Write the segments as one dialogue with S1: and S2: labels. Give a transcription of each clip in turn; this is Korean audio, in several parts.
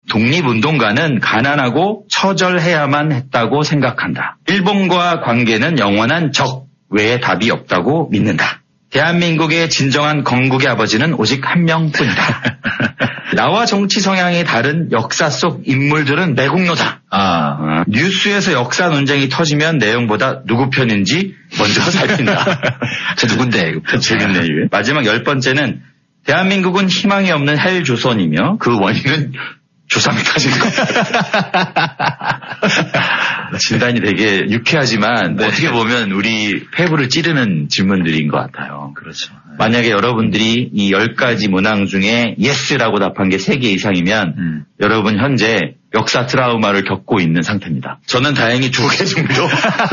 S1: 독립운동가는 가난하고 처절해야만 했다고 생각한다. 일본과 관계는 영원한 적 외에 답이 없다고 믿는다. 대한민국의 진정한 건국의 아버지는 오직 한 명뿐이다. 나와 정치 성향이 다른 역사 속 인물들은 매국노다. 뉴스에서 역사 논쟁이 터지면 내용보다 누구 편인지 먼저 살핀다.
S2: 저 누군데?
S1: 재밌네. 마지막 10번째는 대한민국은 희망이 없는 헬조선이며 그 원인은 조상이 타신 것. 진단이 되게 유쾌하지만 네. 어떻게 보면 우리 폐부를 찌르는 질문들인 것 같아요.
S2: 그렇죠.
S1: 만약에 여러분들이 이 10가지 문항 중에 예스라고 답한 게 3개 이상이면 여러분 현재 역사 트라우마를 겪고 있는 상태입니다. 저는 다행히 2개 정도.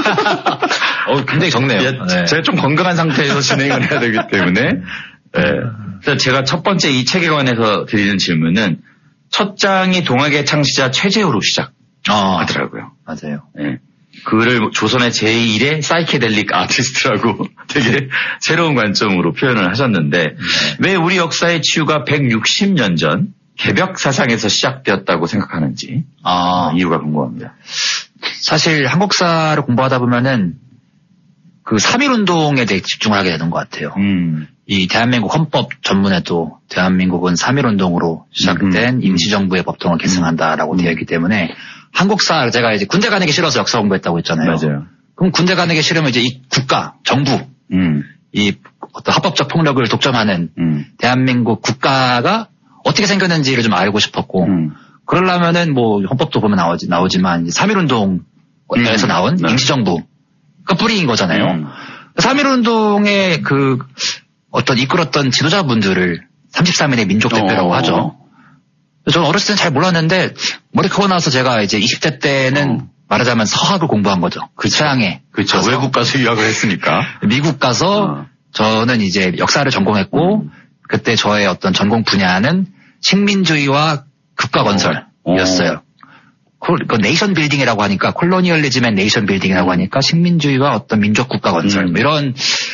S2: 굉장히 적네요.
S1: 네. 제가 좀 건강한 상태에서 진행을 해야 되기 때문에. 네. 그래서 제가 첫 번째 이 책에 관해서 드리는 질문은 첫 장이 동학의 창시자 최재호로 시작하더라고요.
S2: 맞아요.
S1: 네. 그를 조선의 제1의 사이케델릭 아티스트라고 되게 새로운 관점으로 표현을 하셨는데 왜 우리 역사의 치유가 160년 전 개벽 사상에서 시작되었다고 생각하는지 이유가 궁금합니다.
S2: 사실 한국사를 공부하다 보면은 그 3.1운동에 대해 집중을 하게 되는 것 같아요. 이 대한민국 헌법 전문에도 대한민국은 3.1운동으로 시작된 임시정부의 법통을 계승한다라고 되어 있기 때문에 한국사 제가 이제 군대 가는 게 싫어서 역사 공부했다고 했잖아요.
S1: 맞아요.
S2: 그럼 군대 가는 게 싫으면 이제 이 국가, 정부, 이 어떤 합법적 폭력을 독점하는 대한민국 국가가 어떻게 생겼는지를 좀 알고 싶었고 그러려면은 뭐 헌법도 보면 나오지만 3.1운동에서 나온 임시정부가 뿌리인 거잖아요. 3.1운동의 그 어떤 이끌었던 지도자분들을 33인의 민족 대표라고 하죠. 저는 어렸을 때는 잘 몰랐는데 머리 크고 나서 제가 이제 20대 때는 말하자면 서학을 공부한 거죠. 그 서양에.
S1: 그렇죠. 외국 가서 유학을 했으니까.
S2: 미국 가서 저는 이제 역사를 전공했고 그때 저의 어떤 전공 분야는 식민주의와 국가 건설이었어요. 그 네이션 빌딩이라고 하니까 콜로니얼리즘 앤 네이션 빌딩이라고 하니까 식민주의와 어떤 민족 국가 건설 이런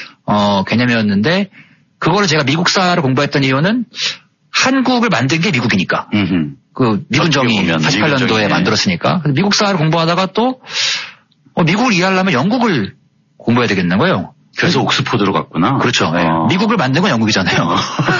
S2: 개념이었는데 그거를 제가 미국사를 공부했던 이유는 한국을 만든 게 미국이니까. 그 미군정이 48년도에 만들었으니까. 미국사를 공부하다가 또 미국을 이해하려면 영국을 공부해야 되겠는 거예요.
S1: 그래서 옥스포드로 갔구나.
S2: 그렇죠. 네. 미국을 만든 건 영국이잖아요.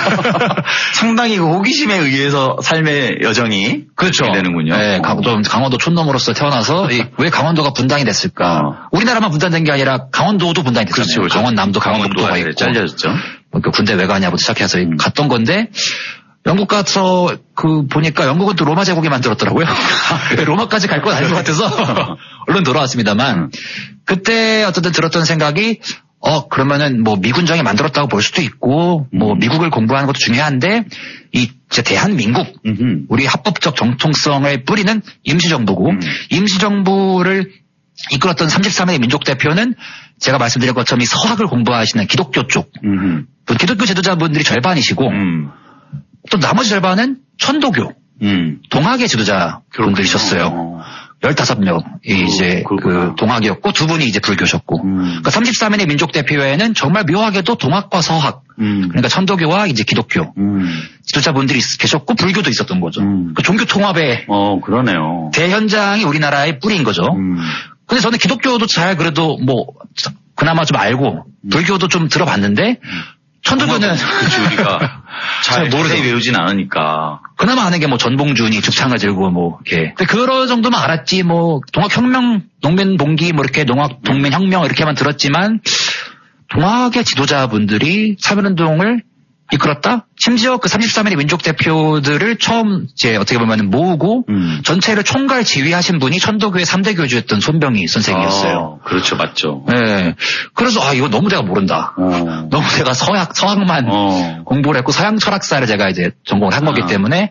S1: 상당히 그 호기심에 의해서 삶의 여정이
S2: 그렇죠.
S1: 되는군요.
S2: 네, 강원도 촌놈으로서 태어나서 왜 강원도가 분당이 됐을까? 우리나라만 분단된 게 아니라 강원도도 분단이 됐잖아요.
S1: 그렇죠.
S2: 강원남도 강원북도가 있고
S1: 잘려졌죠.
S2: 그러니까 군대 왜 가냐부터 시작해서 갔던 건데 영국 가서 보니까 영국은 또 로마 제국이 만들었더라고요. 로마까지 갈 건 아닌 것 같아서 얼른 돌아왔습니다만 그때 어쨌든 들었던 생각이 그러면은 뭐 미군정이 만들었다고 볼 수도 있고 뭐 미국을 공부하는 것도 중요한데 이 대한민국 우리 합법적 정통성을 뿌리는 임시정부고 임시정부를 이끌었던 33의 민족 대표는 제가 말씀드린 것처럼 이 서학을 공부하시는 기독교 쪽 기독교 지도자분들이 절반이시고 또 나머지 절반은 천도교 동학의 지도자분들이셨어요. 15명이 이제 그 동학이었고 두 분이 이제 불교셨고 그러니까 33인의 민족 대표회에는 정말 묘하게도 동학과 서학 그러니까 천도교와 이제 기독교 지도자분들이 계셨고 불교도 있었던 거죠. 그 종교 통합의
S1: 그러네요.
S2: 대현장이 우리나라의 뿌리인 거죠. 근데 저는 기독교도 잘 그래도 뭐 그나마 좀 알고 불교도 좀 들어봤는데 천도교는
S1: 우리가 잘 모르게 외우진 않으니까.
S2: 그나마 아는 게 뭐 전봉준이 죽창을 들고 뭐 이렇게. 그런 정도만 알았지 뭐 동학혁명, 농민봉기 뭐 이렇게 동민혁명 이렇게만 들었지만 동학의 지도자분들이 3.1운동을 이끌었다? 심지어 그 33인의 민족 대표들을 처음 이제 어떻게 보면 모으고 전체를 총괄 지휘하신 분이 천도교의 3대 교주였던 손병희 선생이었어요.
S1: 그렇죠. 맞죠.
S2: 네. 그래서 이거 너무 내가 모른다. 너무 내가 서학만 공부를 했고 서양 철학사를 제가 이제 전공을 한 거기 때문에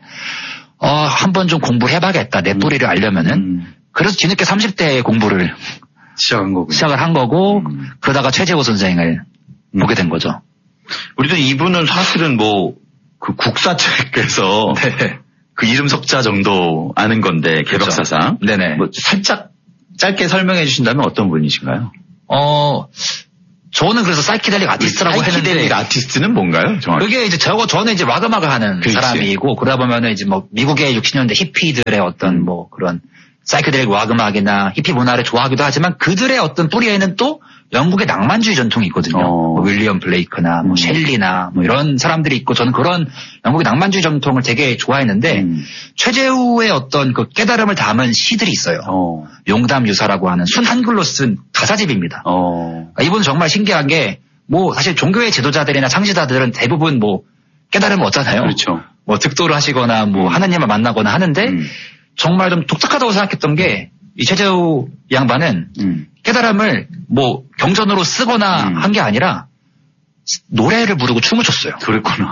S2: 한번 좀 공부를 해봐야겠다. 내 뿌리를 알려면은. 그래서 뒤늦게 30대에 공부를 시작을 한 거고 그러다가 최재호 선생을 보게 된 거죠.
S1: 우리도 이분은 사실은 뭐 그 국사책에서 그 이름 석자 정도 아는 건데 개벽사상.
S2: 네네.
S1: 뭐 살짝 짧게 설명해 주신다면 어떤 분이신가요?
S2: 저는 그래서 사이키델릭 아티스트라고 했는데.
S1: 사이키델릭 아티스트는 뭔가요? 정확히.
S2: 그게 이제 저는 이제 와그마그 하는
S1: 그렇지.
S2: 사람이고, 그러다 보면은 이제 뭐 미국의 60년대 히피들의 어떤 뭐 그런 사이키델릭 와그마그나 히피 문화를 좋아하기도 하지만 그들의 어떤 뿌리에는 또 영국의 낭만주의 전통이 있거든요. 뭐 윌리엄 블레이크나 뭐 셸리나 뭐 이런 사람들이 있고, 저는 그런 영국의 낭만주의 전통을 되게 좋아했는데 최재우의 어떤 그 깨달음을 담은 시들이 있어요. 용담유사라고 하는 순 한글로 쓴 가사집입니다. 이분은 정말 신기한 게 뭐 사실 종교의 지도자들이나 창시자들은 대부분 뭐 깨달음을 얻잖아요.
S1: 그렇죠.
S2: 뭐 득도를 하시거나 뭐 하느님을 만나거나 하는데 정말 좀 독특하다고 생각했던 게 이 최재우 양반은 깨달음을 뭐 경전으로 쓰거나 한 게 아니라 노래를 부르고 춤을 췄어요.
S1: 그랬구나.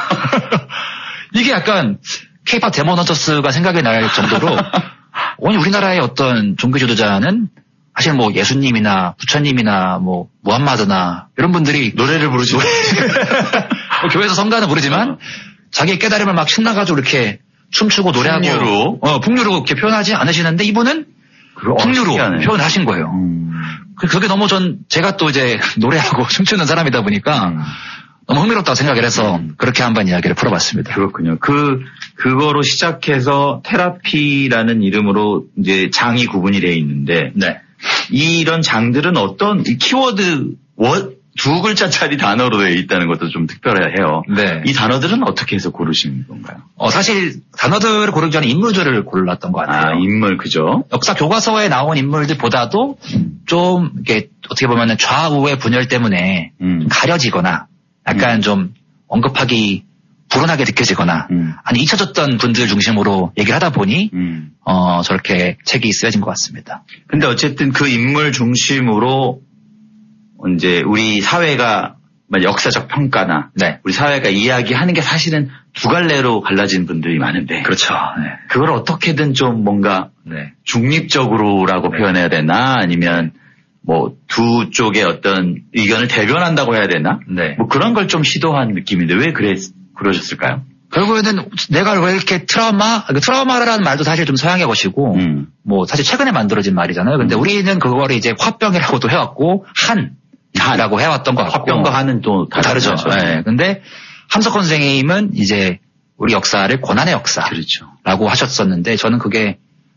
S2: 이게 약간 K-pop 데몬헌터스가 생각이 날 정도로 아니 우리나라의 어떤 종교 지도자는 사실 뭐 예수님이나 부처님이나 뭐 무함마드나 이런 분들이
S1: 노래를 부르지.
S2: 뭐 교회에서 성가는 부르지만 자기의 깨달음을 막 신나가지고 이렇게 춤추고 노래하고 풍류로 이렇게 표현하지 않으시는데 이분은 풍류로 표현하신 거예요. 그게 너무 제가 또 이제 노래하고 춤추는 사람이다 보니까 너무 흥미롭다고 생각을 해서 그렇게 한번 이야기를 풀어봤습니다.
S1: 그렇군요. 그거로 시작해서 테라피라는 이름으로 이제 장이 구분이 되어 있는데,
S2: 네.
S1: 이런 장들은 어떤 키워드, 두 글자짜리 단어로 되어 있다는 것도 좀 특별해요.
S2: 네.
S1: 이 단어들은 어떻게 해서 고르신 건가요?
S2: 사실 단어들을 고르기 전에 인물들을 골랐던 것 같아요.
S1: 인물, 그죠?
S2: 역사 교과서에 나온 인물들보다도 좀 이렇게 어떻게 보면은 좌우의 분열 때문에 가려지거나 약간 좀 언급하기 불온하게 느껴지거나 아니 잊혀졌던 분들 중심으로 얘기를 하다 보니 저렇게 책이 쓰여진 것 같습니다.
S1: 근데 어쨌든 그 인물 중심으로 이제 우리 사회가 역사적 평가나 우리 사회가 이야기하는 게 사실은 두 갈래로 갈라진 분들이 많은데,
S2: 그렇죠. 네.
S1: 그걸 어떻게든 좀 뭔가 중립적으로라고 표현해야 되나, 아니면 뭐 두 쪽의 어떤 의견을 대변한다고 해야 되나, 뭐 그런 걸 좀 시도한 느낌인데 왜 그러셨을까요?
S2: 결국에는 내가 왜 이렇게 트라우마라는 말도 사실 좀 서양의 것이고, 뭐 사실 최근에 만들어진 말이잖아요. 근데 우리는 그거를 이제 화병이라고도 해왔고 한이라고 해왔던 것 같고.
S1: 화병과 한은 또
S2: 다르죠. 네. 근데 함석헌 선생님은 이제 우리 역사를 고난의 역사라고
S1: 그렇죠.
S2: 하셨었는데 저는 그게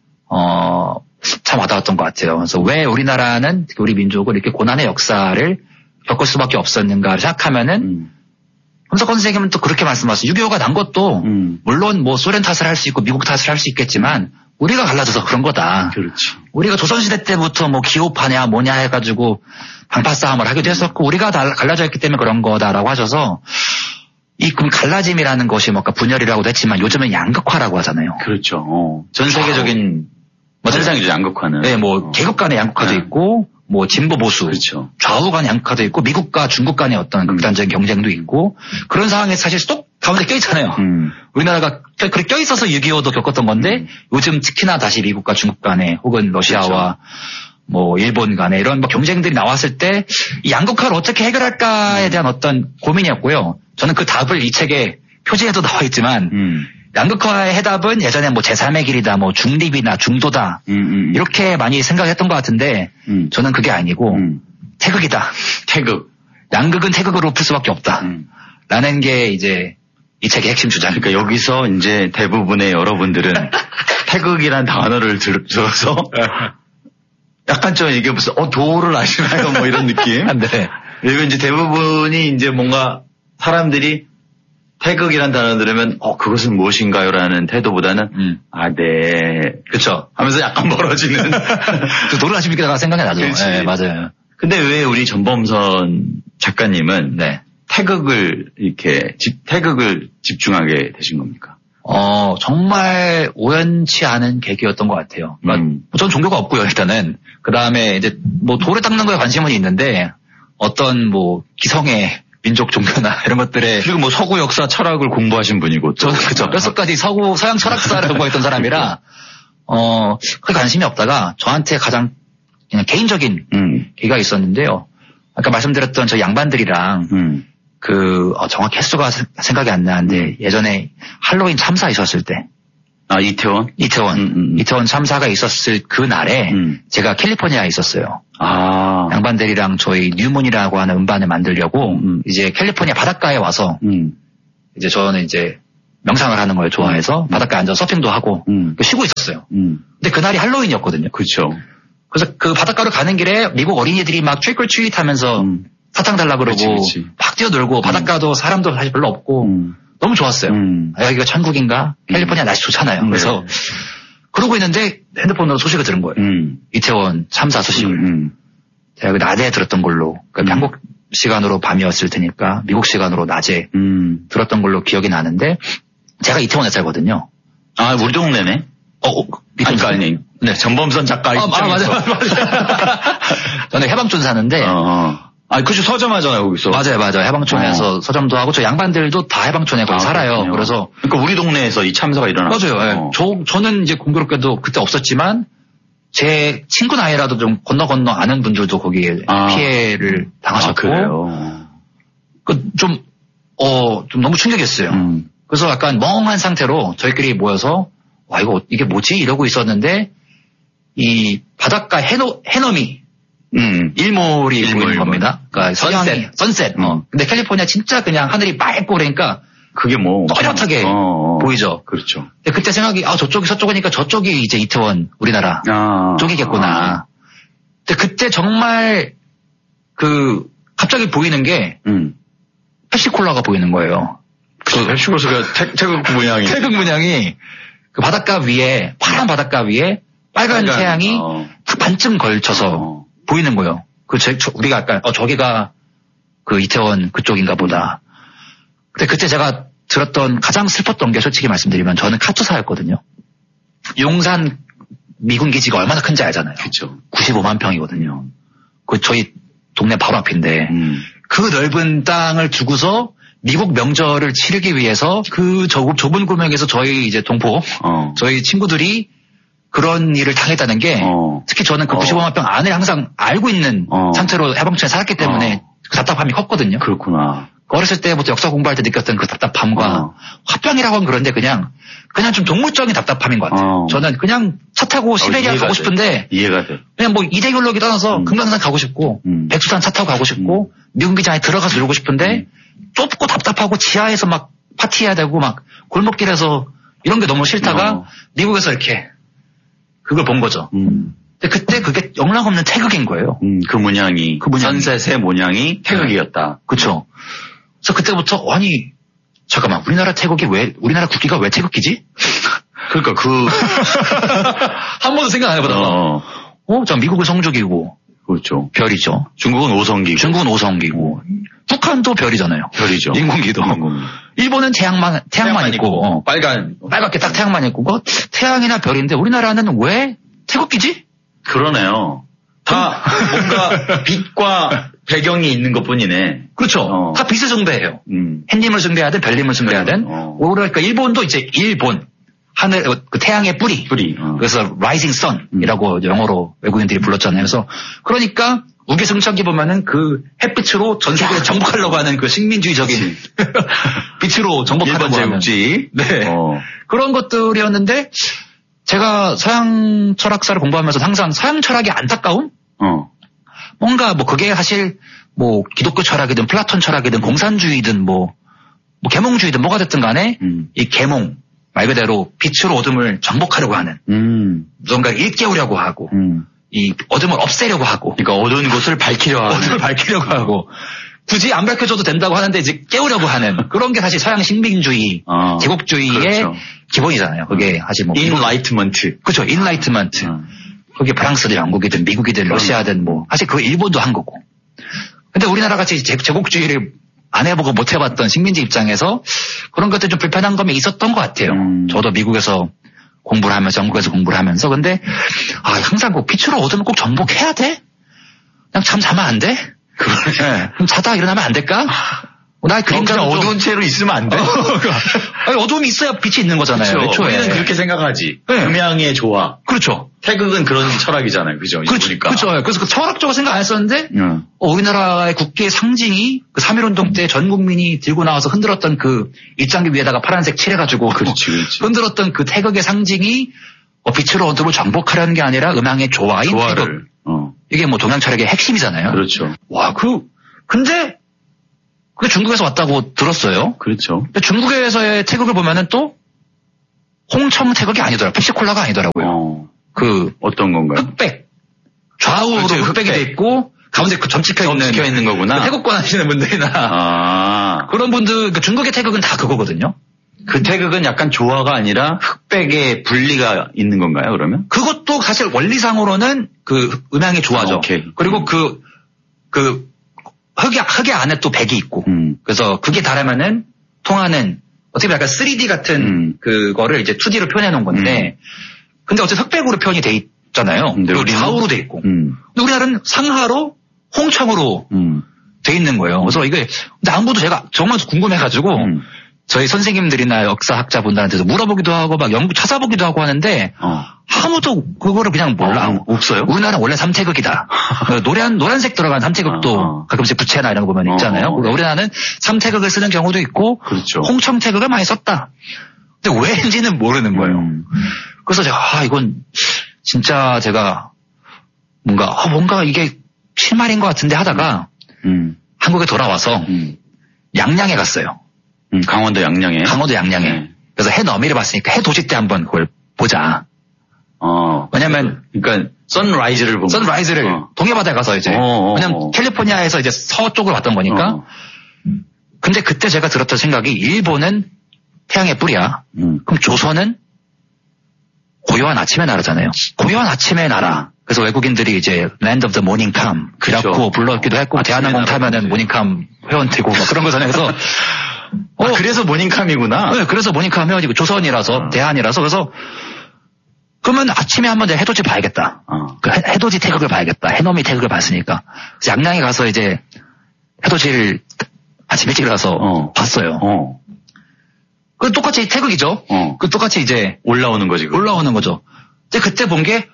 S2: 참 와닿았던 것 같아요. 그래서 왜 우리나라는 우리 민족을 이렇게 고난의 역사를 겪을 수밖에 없었는가를 생각하면은 함석헌 선생님은 또 그렇게 말씀하셨어요. 6.25가 난 것도 물론 뭐 소련 탓을 할 수 있고 미국 탓을 할 수 있겠지만 우리가 갈라져서 그런 거다.
S1: 그렇죠.
S2: 우리가 조선시대 때부터 뭐 기호파냐 뭐냐 해가지고 방파 싸움을 하기도 했었고 우리가 갈라져 있기 때문에 그런 거다라고 하셔서 그럼 갈라짐이라는 것이 뭔가 분열이라고도 했지만 요즘은 양극화라고 하잖아요.
S1: 그렇죠. 전 세계적인 현상이죠, 양극화는.
S2: 네, 뭐 계급 간의 양극화도 있고 뭐 진보 보수,
S1: 그렇죠.
S2: 좌우 간의 양극화도 있고 미국과 중국 간의 어떤 극단적인 경쟁도 있고 그런 상황에 사실 쏙 가운데 껴있잖아요. 우리나라가 그렇게 껴있어서 6.25도 겪었던 건데 요즘 특히나 다시 미국과 중국 간에 혹은 러시아와 뭐 일본 간에 이런 뭐 경쟁들이 나왔을 때 이 양극화를 어떻게 해결할까에 대한 어떤 고민이었고요. 저는 그 답을 이 책에 표지에도 나와 있지만 양극화의 해답은 예전에 뭐 제3의 길이다, 뭐 중립이나 중도다 이렇게 많이 생각했던 것 같은데 저는 그게 아니고 태극이다.
S1: 태극.
S2: 양극은 태극으로 풀 수밖에 없다. 라는 게 이제 이 책의 핵심 주장.
S1: 그러니까 여기서 이제 대부분의 여러분들은 태극이란 단어를 들어서 약간 좀 이게 무슨 도를 아시나요? 뭐 이런 느낌.
S2: 네.
S1: 그리고 이제 대부분이 이제 뭔가 사람들이 태극이란 단어 들으면 그것은 무엇인가요라는 태도보다는 네, 그렇죠. 하면서 약간 멀어지는.
S2: 도를 아십니까? 생각이 나죠. 네, 맞아요.
S1: 근데 왜 우리 전범선 작가님은 태극을 집중하게 되신 겁니까?
S2: 정말 우연치 않은 계기였던 것 같아요. 그러니까 전 종교가 없고요, 일단은. 그 다음에 이제 뭐 돌을 닦는 거에 관심은 있는데 어떤 뭐 기성의 민족 종교나 이런 것들에.
S1: 그리고 뭐 서구 역사 철학을 공부하신 분이고.
S2: 저는 그죠. 뼛속까지 서양 철학사를 공부했던 사람이라, 크게 관심이 없다가 저한테 가장 그냥 개인적인 계기가 있었는데요. 아까 말씀드렸던 저 양반들이랑 정확히 횟수가 생각이 안 나는데 예전에 할로윈 참사 있었을 때.
S1: 이태원?
S2: 이태원 참사가 있었을 그 날에 제가 캘리포니아에 있었어요. 양반들이랑 저희 뉴문이라고 하는 음반을 만들려고 이제 캘리포니아 바닷가에 와서 이제 저는 이제 명상을 하는 걸 좋아해서 바닷가에 앉아서 서핑도 하고 쉬고 있었어요. 근데 그날이 할로윈이었거든요.
S1: 그렇죠.
S2: 그래서 그 바닷가로 가는 길에 미국 어린이들이 막 트릭 or 트릿 하면서 사탕 달라 그러고
S1: 그치.
S2: 막 뛰어놀고 바닷가도 사람도 사실 별로 없고 너무 좋았어요. 여기가 천국인가? 캘리포니아 날씨 좋잖아요. 그래서 그러고 있는데 핸드폰으로 소식을 들은 거예요. 이태원 참사 소식을. 제가 낮에 들었던 걸로, 그러니까 한국 시간으로 밤이었을 테니까 미국 시간으로 낮에 들었던 걸로 기억이 나는데 제가 이태원에 살거든요.
S1: 우리 동네네. 아니. 네, 전범선 작가 입장에서.
S2: 맞아. 저는 해방촌 사는데.
S1: 그죠, 서점하잖아요, 거기서.
S2: 맞아요. 해방촌에서 서점도 하고, 저 양반들도 다 해방촌에 거기 살아요.
S1: 그렇군요.
S2: 그래서.
S1: 그러니까 우리 동네에서 이 참사가 일어났어요.
S2: 맞아요. 저는 이제 공교롭게도 그때 없었지만, 제 친구 나이라도 좀 건너 아는 분들도 거기에 피해를 당하셨고.
S1: 그래요?
S2: 좀 너무 충격이었어요. 그래서 약간 멍한 상태로 저희끼리 모여서, 이게 뭐지? 이러고 있었는데, 이 바닷가 해넘이, 일몰이 보이는 겁니다. 그러니까 선셋. 근데 캘리포니아 진짜 그냥 하늘이 맑고 그러니까
S1: 그게 뭐
S2: 또렷하게 보이죠.
S1: 그렇죠.
S2: 근데 그때 생각이 저쪽이 서쪽이니까 저쪽이 이제 이태원 우리나라 쪽이겠구나. 근데 그때 정말 갑자기 보이는 게 펩시콜라가 보이는 거예요.
S1: 펩시콜라가 태극 문양이
S2: 그 바닷가 위에 파란 바닷가 위에 빨간 태양이 딱 반쯤 걸쳐서 보이는 거예요. 우리가 약간, 저기가 그 이태원 그쪽인가 보다. 근데 그때 제가 들었던 가장 슬펐던 게 솔직히 말씀드리면 저는 카투사였거든요. 용산 미군 기지가 얼마나 큰지 알잖아요.
S1: 그렇죠.
S2: 95만 평이거든요. 저희 동네 바로 앞인데 그 넓은 땅을 두고서 미국 명절을 치르기 위해서 그 좁은 구멍에서 저희 이제 동포, 저희 친구들이 그런 일을 당했다는 게 특히 저는 그 95만 평 안을 항상 알고 있는 상태로 해방촌에 살았기 때문에 그 답답함이 컸거든요.
S1: 그렇구나.
S2: 어렸을 때부터 역사 공부할 때 느꼈던 그 답답함과 화병이라고 하면 그런데 그냥 좀 동물적인 답답함인 것 같아요. 저는 그냥 차 타고 시베리아 가고 싶은데
S1: 이해가 돼.
S2: 그냥 뭐 이대결로기 떠나서 금강산 가고 싶고 백두산 차 타고 가고 싶고 미군 기장에 들어가서 놀고 싶은데 좁고 답답하고 지하에서 막 파티해야 되고 막 골목길에서 이런 게 너무 싫다가 미국에서 이렇게 그걸 본 거죠. 근데 그때 그게 영락없는 태극인 거예요.
S1: 그 문양이. 선셋의 문양이 태극이었다.
S2: 그렇죠. 그래서 그때부터 잠깐만 우리나라 국기가 왜 태극기지?
S1: 그러니까
S2: 한 번도 생각 안 해보다가 저 미국은 성주기고
S1: 그렇죠.
S2: 별이죠.
S1: 중국은 오성기고
S2: 북한도 별이잖아요.
S1: 별이죠.
S2: 인공기도. 일본은 태양만 있고 빨갛게 딱 태양만 있고 태양이나 별인데 우리나라는 왜 태극기지?
S1: 그러네요. 다 뭔가 빛과 배경이 있는 것뿐이네.
S2: 그렇죠. 다 빛을 숭배해요. 햇님을 숭배하든 별님을 숭배하든. 그러니까 일본도 이제 일본 하늘 그 태양의 뿌리. 그래서 Rising Sun이라고 영어로 외국인들이 불렀잖아요. 그러니까 우계승천기 보면은 그 햇빛으로 전 세계를 정복하려고 하는 그 식민주의적인 빛으로 정복하려고 하는
S1: 제국주의.
S2: 네. 그런 것들이었는데 제가 서양 철학사를 공부하면서 항상 서양 철학의 안타까움? 뭔가 그게 사실 기독교 철학이든 플라톤 철학이든 공산주의든 계몽주의든 뭐가 됐든 간에 이 계몽 말 그대로 빛으로 어둠을 정복하려고 하는 뭔가 일깨우려고 하고 이 어둠을 없애려고 하고
S1: 그러니까 어두운 곳을
S2: 밝히려고 하고 굳이 안 밝혀줘도 된다고 하는데 이제 깨우려고 하는 그런 게 사실 서양 식민주의, 제국주의의
S1: 그렇죠.
S2: 기본이잖아요. 그게 사실
S1: 인라이트먼트.
S2: 그렇죠. 인라이트먼트. 그게 프랑스든 영국이든 미국이든 러시아든 사실 그 일본도 한 거고. 근데 우리나라 같이 제국주의를 안 해보고 못 해봤던 식민지 입장에서 그런 것들 좀 불편한 점이 있었던 것 같아요. 저도 미국에서 공부를 하면서 영국에서 공부를 하면서 근데 항상 빛으로 어둠을 꼭 정복해야 돼? 그냥 자면 안 돼? 그럼 자다 일어나면 안 될까? 나
S1: 그냥 어두운 채로 있으면 안 돼?
S2: 어두움이 있어야 빛이 있는 거잖아요.
S1: 그렇죠. 우리는 그렇게 생각하지. 음양의 조화.
S2: 그렇죠.
S1: 태극은 그런 철학이잖아요. 그죠?
S2: 그렇죠. 그래서 그 철학적으로 생각 안 했었는데 우리나라의 국기의 상징이 그 3.1운동 때 전 국민이 들고 나와서 흔들었던 그 입장기 위에다가 파란색 칠해가지고
S1: 그렇지.
S2: 흔들었던 그 태극의 상징이 빛으로 어둠을 정복하려는 게 아니라 음양의 조화인 태극. 이게 뭐 동양 철학의 핵심이잖아요.
S1: 그렇죠.
S2: 와, 근데 그게 중국에서 왔다고 들었어요.
S1: 그렇죠.
S2: 근데 중국에서의 태극을 보면은 또 홍청 태극이 아니더라고요. 펩시콜라가 아니더라고요.
S1: 어떤 건가요?
S2: 흑백. 좌우로
S1: 그렇죠,
S2: 흑백이 돼 있고 가운데 그 점찍혀 있는
S1: 거구나.
S2: 그 태극권 하시는 분들이나 그런 분들, 그 중국의 태극은 다 그거거든요.
S1: 그 태극은 약간 조화가 아니라 흑백의 분리가 있는 건가요, 그러면?
S2: 그것도 사실 원리상으로는 그 음향이 조화죠. 그리고 흑의 안에 또 백이 있고. 그래서 그게 다르면은 통하는 어떻게 보면 약간 3D 같은 그거를 이제 2D로 표현해 놓은 건데 근데 어쨌든 흑백으로 표현이 돼 있잖아요. 그리고 좌우로 돼 있고. 근데 우리나라는 상하로 홍청으로 돼 있는 거예요. 그래서 이게 아무도 제가 정말 궁금해가지고 저희 선생님들이나 역사학자분들한테도 물어보기도 하고 막 연구 찾아보기도 하고 하는데 아무도 그거를 그냥 몰라.
S1: 없어요?
S2: 우리나라는 원래 삼태극이다. 노란색 들어간 삼태극도 가끔씩 부채나 이런 거 보면 있잖아요. 우리나라는 삼태극을 쓰는 경우도 있고
S1: 그렇죠.
S2: 홍청태극을 많이 썼다. 근데 왜인지는 모르는 거예요. 그래서 제가 이건 진짜 제가 뭔가 이게 실말인 것 같은데 하다가 한국에 돌아와서 양양에 갔어요.
S1: 강원도 양양에.
S2: 그래서 해 너미를 봤으니까 해 도지 때 한번 그걸 보자. 왜냐면
S1: 그러니까 선라이즈를
S2: 동해바다에 가서 이제 왜냐면 캘리포니아에서 이제 서쪽을 왔던 거니까. 근데 그때 제가 들었던 생각이 일본은 태양의 뿔이야. 그럼 조선은 고요한 아침의 나라잖아요. 고요한 아침의 나라. 그래서 외국인들이 이제 Land of the Morning Come 그렇고 불렀기도 했고 대한항공 타면은 모닝캄 회원 되고 막 그런 거잖아요. 그래서
S1: 그래서 모닝캄이구나.
S2: 네, 그래서 모닝캄 회원이고 조선이라서 대한이라서 그래서 그러면 아침에 한번 내가 해돋이 봐야겠다. 그 해돋이 태극을 봐야겠다. 해넘이 태극을 봤으니까 양양에 가서 이제 해돋이를 아침 일찍 일어나서 봤어요. 그 똑같이 태극이죠. 그 똑같이 이제
S1: 올라오는 거지.
S2: 올라오는 거죠. 근데 그때 본 게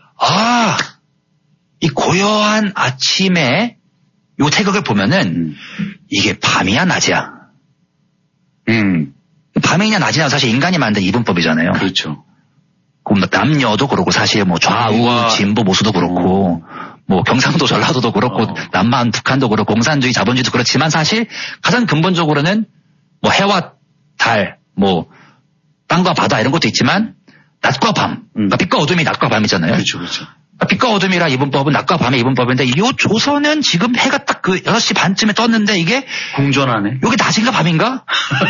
S2: 이 고요한 아침에 요 태극을 보면은 이게 밤이야 낮이야. 밤이냐 낮이냐 사실 인간이 만든 이분법이잖아요.
S1: 그렇죠.
S2: 그럼 남녀도 그렇고 사실 뭐 좌우 진보 모수도 그렇고 뭐 경상도 전라도도 그렇고 남한 북한도 그렇고 공산주의 자본주의도 그렇지만 사실 가장 근본적으로는 뭐 해와 달 뭐 땅과 바다 이런 것도 있지만 낮과 밤, 그러니까 빛과 어둠이 낮과 밤이잖아요.
S1: 그렇죠.
S2: 빛과 어둠이라 이분법은 낮과 밤의 이분법인데 이 조선은 지금 해가 딱 그 6시 반쯤에 떴는데 이게
S1: 공존하네.
S2: 여기 낮인가 밤인가?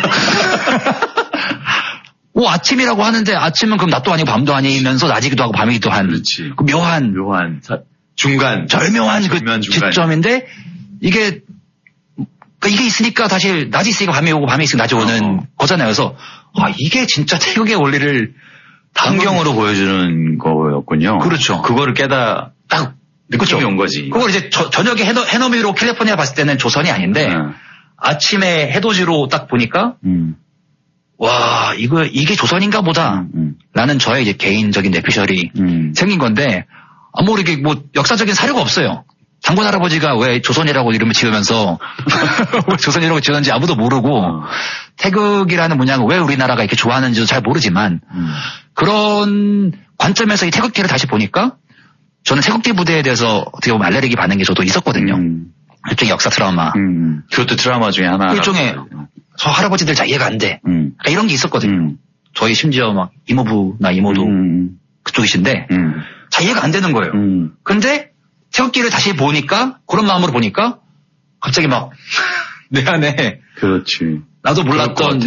S2: 아침이라고 하는데 아침은 그럼 낮도 아니고 밤도 아니면서 낮이기도 하고 밤이기도 한 그 묘한
S1: 중간
S2: 절묘한 그 지점인데 이게 있으니까 사실 낮이 있으니까 밤이 오고 밤이 있으니까 낮이 오는 거잖아요. 그래서 이게 진짜 태극의 원리를
S1: 환경으로 보여주는 거였군요.
S2: 그렇죠.
S1: 그거를 딱 느낌이 온 거지.
S2: 그걸 이제 저녁에 해넘이로 캘리포니아 봤을 때는 조선이 아닌데 아침에 해돋이로 딱 보니까 와 이게 조선인가 보다 라는 저의 이제 개인적인 뇌피셜이 생긴 건데 이게 뭐 역사적인 사료가 없어요. 장군 할아버지가 왜 조선이라고 이름을 지으면서 왜 조선이라고 지었는지 아무도 모르고 태극이라는 문양을 왜 우리나라가 이렇게 좋아하는지도 잘 모르지만 그런 관점에서 이 태극기를 다시 보니까 저는 태극기 부대에 대해서 어떻게 보면 알레르기 반응이 저도 있었거든요. 일종의 역사 트라우마.
S1: 그것도 트라우마 중에 하나.
S2: 일종의 저 할아버지들 잘 이해가 안 돼. 그러니까 이런 게 있었거든요. 저희 심지어 막 이모부나 이모도 그쪽이신데 잘 이해가 안 되는 거예요. 근데 태극기를 다시 보니까 그런 마음으로 보니까 갑자기 막 내 안에
S1: 그렇지.
S2: 나도 몰랐던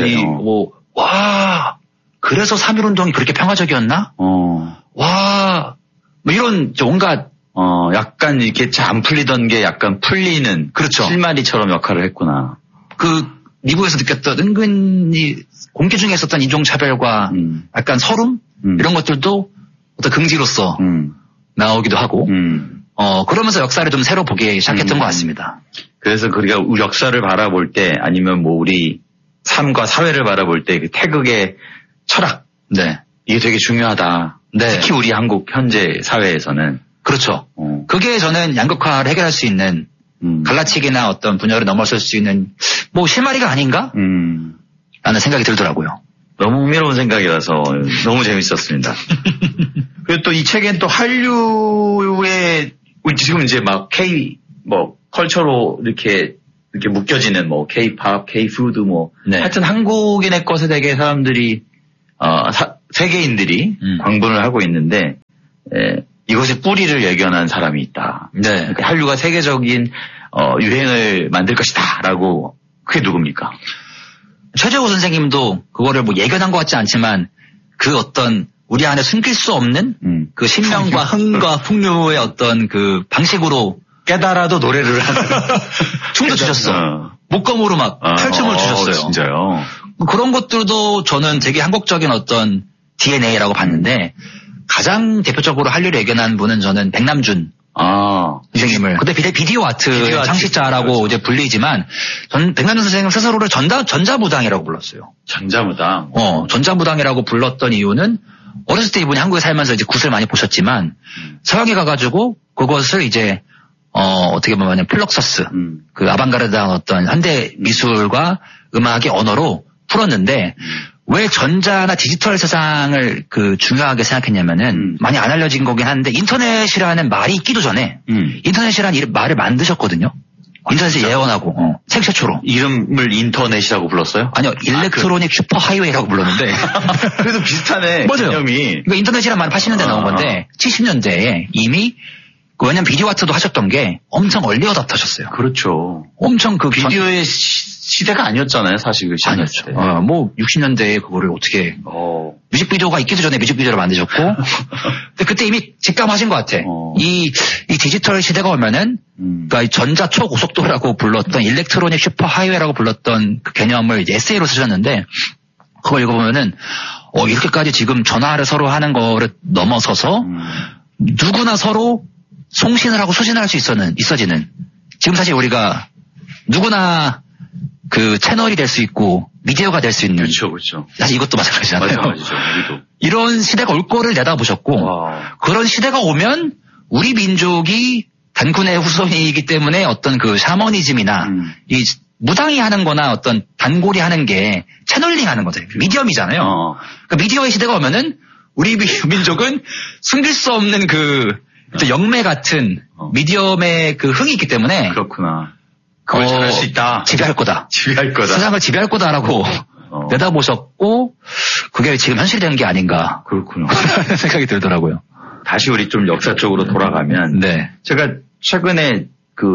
S2: 그래서 3.1운동이 그렇게 평화적이었나? 와 뭐 이런 온갖
S1: 약간 이렇게 잘 안 풀리던 게 약간 풀리는
S2: 그렇죠.
S1: 실마리처럼 역할을 했구나.
S2: 그 미국에서 느꼈던 은근히 공개 중에 있었던 인종차별과 약간 서름 이런 것들도 어떤 긍지로서 나오기도 하고 그러면서 역사를 좀 새로 보기 시작했던 것 같습니다.
S1: 그래서 우리가 역사를 바라볼 때 아니면 뭐 우리 삶과 사회를 바라볼 때 그 태극의 철학 이게 되게 중요하다. 특히 우리 한국 현재 사회에서는
S2: 그렇죠. 그게 저는 양극화를 해결할 수 있는 갈라치기나 어떤 분열을 넘어설 수 있는 뭐 실마리가 아닌가? 라는 생각이 들더라고요.
S1: 너무 흥미로운 생각이라서 너무 재밌었습니다. 그리고 또 이 책엔 또 한류의 지금 이제 막 컬처로 이렇게 묶여지는 K-팝, K-푸드
S2: 네.
S1: 하여튼 한국인의 것에 되게 사람들이, 세계인들이 광분을 하고 있는데, 이것의 뿌리를 예견한 사람이 있다.
S2: 네.
S1: 그러니까 한류가 세계적인, 유행을 만들 것이다. 라고, 그게 누굽니까?
S2: 최재호 선생님도 그거를 예견한 것 같지 않지만 그 어떤 우리 안에 숨길 수 없는 그 신명과 흥과 풍류의 어떤 그 방식으로
S1: 깨달아도 노래를 하는
S2: 춤도 주셨어. 목검으로 막 탈춤을 주셨어요.
S1: 진짜요?
S2: 그런 것들도 저는 되게 한국적인 어떤 DNA라고 봤는데 가장 대표적으로 한류를 예견한 분은 저는 백남준 선생님을 그때 비디오 아트 창시자라고
S1: 그렇죠.
S2: 이제 불리지만 전 백남준 선생님 스스로를 전자무당이라고 불렀어요.
S1: 전자무당.
S2: 전자무당이라고 불렀던 이유는 어렸을 때 이분이 한국에 살면서 이제 굿을 많이 보셨지만 서양에 가가지고 그것을 이제 어떻게 보면 플럭서스 그 아방가르드한 어떤 현대 미술과 음악의 언어로 풀었는데 왜 전자나 디지털 세상을 중요하게 생각했냐면은 많이 안 알려진 거긴 한데 인터넷이라는 말이 있기도 전에 인터넷이라는 말을 만드셨거든요. 인터넷을 예언하고 책 최초로
S1: 이름을 인터넷이라고 불렀어요?
S2: 아니요, 일렉트로닉 슈퍼 하이웨이라고 불렀는데
S1: 그래도 비슷하네.
S2: 맞아요.
S1: 개념이.
S2: 그러니까 인터넷이란 말은 80년대에 나온 건데 70년대에 이미 왜냐면 비디오 아트도 하셨던 게 엄청 얼리 어답터셨어요.
S1: 그렇죠.
S2: 엄청
S1: 비디오의 시대가 아니었잖아요, 사실 그 시대.
S2: 아니었죠. 60년대에 그거를 어떻게 뮤직비디오가 있기도 전에 뮤직비디오를 만드셨고 근데 그때 이미 직감하신 것 같아. 이 디지털 시대가 오면은 그러니까 전자 초고속도라고 불렀던 일렉트로닉 슈퍼 하이웨이라고 불렀던 그 개념을 이제 에세이로 쓰셨는데 그걸 읽어보면은 이렇게까지 지금 전화를 서로 하는 거를 넘어서서 누구나 서로 송신을 하고 수신을 할 수 있어지는 지금 사실 우리가 누구나 그 채널이 될 수 있고 미디어가 될 수 있는
S1: 그렇죠.
S2: 사실 이것도 마찬가지잖아요.
S1: 마찬가지죠. 우리도.
S2: 이런 시대가 올 거를 내다보셨고 그런 시대가 오면 우리 민족이 단군의 후손이기 때문에 어떤 그 샤머니즘이나 이 무당이 하는 거나 어떤 단골이 하는 게 채널링 하는 거죠. 미디엄이잖아요. 그러니까 미디어의 시대가 오면은 우리 민족은 숨길 수 없는 영매 같은 미디엄의 그 흥이 있기 때문에
S1: 그렇구나. 그걸 잘할 수 있다.
S2: 지배할 거다.
S1: 지배할 거다.
S2: 세상을 지배할 거다라고 내다보셨고 그게 지금 현실이 되는 게 아닌가.
S1: 그렇군요.
S2: 생각이 들더라고요.
S1: 다시 우리 좀 역사 쪽으로 돌아가면 제가 최근에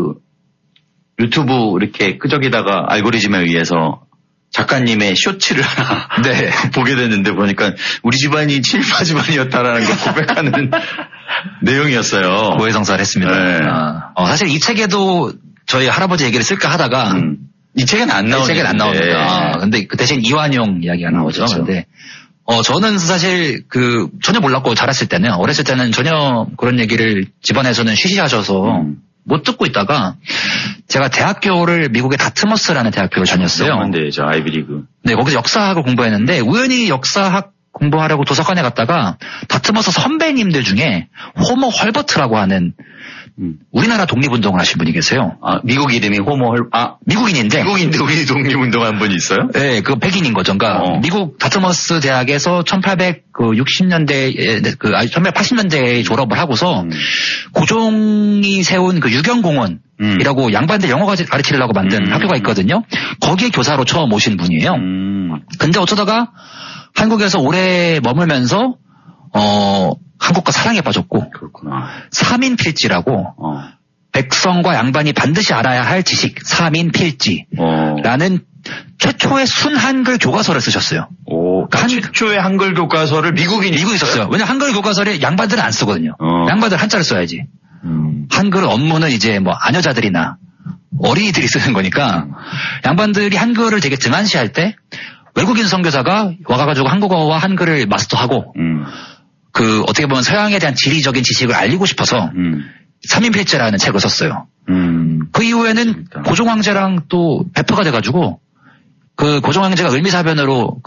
S1: 유튜브 이렇게 끄적이다가 알고리즘에 의해서 작가님의 쇼츠를 하나 보게 됐는데 보니까 우리 집안이 친일파 집안이었다라는 걸 고백하는 내용이었어요.
S2: 고해성사를 했습니다.
S1: 네.
S2: 사실 이 책에도 저희 할아버지 얘기를 쓸까 하다가
S1: 이 책에는 안 나오는데.
S2: 이 책에는 안 나옵니다. 근데 그 대신 이완용 이야기가 나오죠.
S1: 그렇죠.
S2: 근데 저는 사실 전혀 몰랐고 자랐을 때는 어렸을 때는 전혀 그런 얘기를 집안에서는 쉬쉬하셔서 못 듣고 있다가 제가 대학교를 미국의 다트머스라는 대학교를 다녔어요.
S1: 영문대죠, 아이비리그.
S2: 네, 거기서 역사학을 공부했는데 우연히 역사학 공부하려고 도서관에 갔다가 다트머스 선배님들 중에 호머 헐버트라고 하는 우리나라 독립운동을 하신 분이 계세요.
S1: 미국 이름이
S2: 미국인인데
S1: 우리 독립운동한 분이 있어요?
S2: 네, 백인인 거죠. 그러니까 미국 다트머스 대학에서 1880년대 1880년대에 졸업을 하고서 고종이 세운 그 유경공원이라고 양반들 영어 가르치려고 만든 학교가 있거든요. 거기에 교사로 처음 오신 분이에요. 근데 어쩌다가 한국에서 오래 머물면서 한국과 사랑에 빠졌고
S1: 그렇구나.
S2: 사민필지라고 백성과 양반이 반드시 알아야 할 지식 사민필지라는 최초의 순한글 교과서를 쓰셨어요.
S1: 최초의 한글 교과서를 미국인이
S2: 썼어요. 왜냐면 한글 교과서를 양반들은 안 쓰거든요. 양반들은 한자를 써야지. 한글 업무는 이제 안여자들이나 어린이들이 쓰는 거니까 양반들이 한글을 되게 등한시할 때 외국인 선교사가 와가지고 한국어와 한글을 마스터하고 어떻게 보면 서양에 대한 지리적인 지식을 알리고 싶어서 삼인필제라는 책을 썼어요. 그 이후에는 고종황제랑 또 배프가 돼가지고 고종황제가 을미사변으로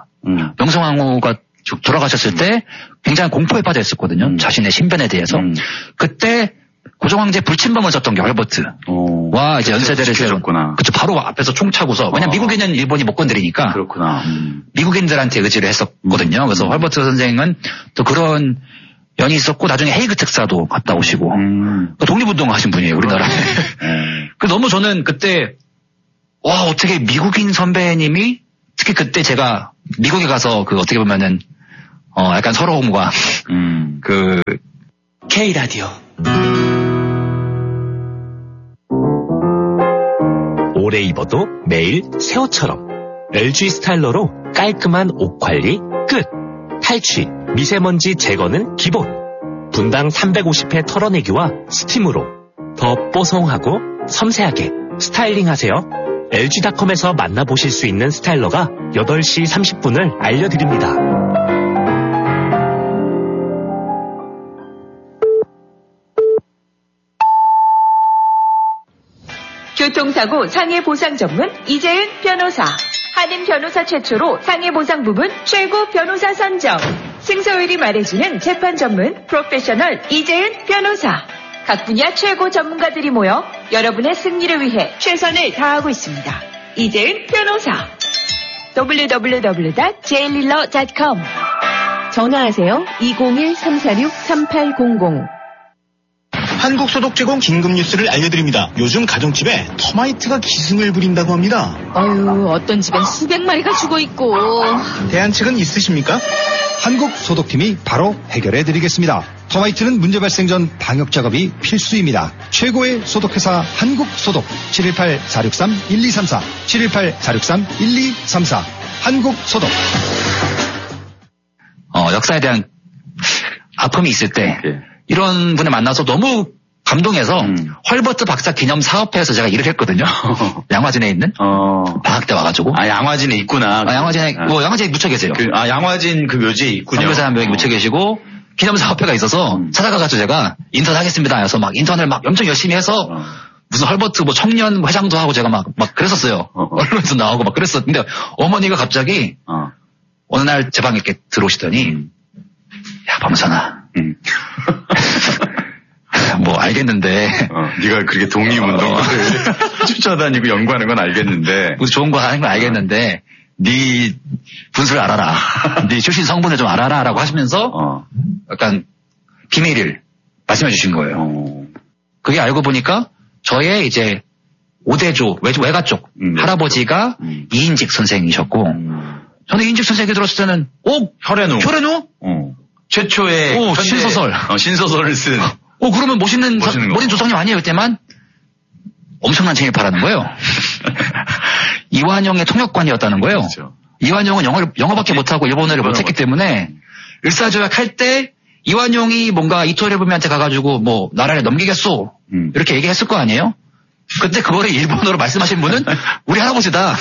S2: 명성황후가 돌아가셨을 때 굉장히 공포에 빠져 있었거든요. 자신의 신변에 대해서. 그때 고종황제 불침범을 썼던 게 헐버트와 이제 연세대를 세웠구나. 그쵸, 바로 앞에서 총 차고서. 왜냐면 미국인은 일본이 못 건드리니까.
S1: 그렇구나.
S2: 미국인들한테 의지를 했었거든요. 그래서 헐버트 선생은 또 그런 연이 있었고 나중에 헤이그 특사도 갔다 오시고 독립운동 하신 분이에요 우리나라에. 그 너무 저는 그때 와 어떻게 미국인 선배님이 특히 그때 제가 미국에 가서 그 어떻게 보면은 약간 서러움과 그
S3: K 라디오. 오래 입어도 매일 새 옷처럼 LG 스타일러로 깔끔한 옷 관리 끝. 탈취, 미세먼지 제거는 기본. 분당 350회 털어내기와 스팀으로 더 뽀송하고 섬세하게 스타일링하세요. LG닷컴에서 만나보실 수 있는 스타일러가 8시 30분을 알려드립니다.
S4: 교통사고 상해보상 전문 이재은 변호사. 한인 변호사 최초로 상해보상 부분 최고 변호사 선정. 승소율이 말해주는 재판 전문 프로페셔널 이재은 변호사. 각 분야 최고 전문가들이 모여 여러분의 승리를 위해 최선을 다하고 있습니다. 이재은 변호사. www.jailil러.com. 전화하세요. 201-346-3800.
S5: 한국소독제공 긴급뉴스를 알려드립니다. 요즘 가정집에 터마이트가 기승을 부린다고 합니다.
S6: 아유, 어떤 집엔 수백 마리가 죽어있고.
S5: 대안책은 있으십니까?
S7: 한국소독팀이 바로 해결해드리겠습니다. 터마이트는 문제 발생 전 방역작업이 필수입니다. 최고의 소독회사 한국소독 718-463-1234 718-463-1234 한국소독.
S2: 역사에 대한 아픔이 있을 때 이런 분을 만나서 너무 감동해서 헐버트 박사 기념 사업회에서 제가 일을 했거든요. 양화진에 있는 방학 때 와가지고.
S1: 양화진에 있구나.
S2: 양화진에 양화진에 묻혀 계세요.
S1: 양화진 그 묘지에 있군요.
S2: 선교사 한 명이 묻혀 계시고 기념 사업회가 있어서 찾아가가지고 제가 인턴하겠습니다. 해서 막 인턴을 막 엄청 열심히 해서 무슨 헐버트 청년 회장도 하고 제가 막 그랬었어요. 언론에서 나오고 막 그랬었는데 어머니가 갑자기 어느 날 제 방에 이렇게 들어오시더니 야 범선아. 뭐 알겠는데
S1: 네가 그렇게 독립운동을 쫓아다니고 연구하는 건 알겠는데
S2: 무슨 좋은 거 하는 건 알겠는데 네 분수를 알아라. 네 출신 성분을 좀 알아라라고 하시면서 약간 비밀을 말씀해 주신 거예요. 그게 알고 보니까 저의 이제 오대조 외가 쪽 할아버지가 이인직 선생이셨고 저는 이인직 선생이 들었을 때는 혈해누
S1: 최초의
S2: 신소설
S1: 신소설을 쓴
S2: 그러면 멋진 조상님 아니에요 그때만 엄청난 친일파라는 거예요. 이완용의 통역관이었다는 거예요.
S1: 그렇죠.
S2: 이완용은 영어밖에 못하고 일본어를 못했기 때문에 을사조약 할 때 이완용이 뭔가 이토리부미한테 가가지고 뭐 나라를 넘기겠소 이렇게 얘기했을 거 아니에요. 그때 그거를 일본어로 말씀하신 분은 우리 할아버지다.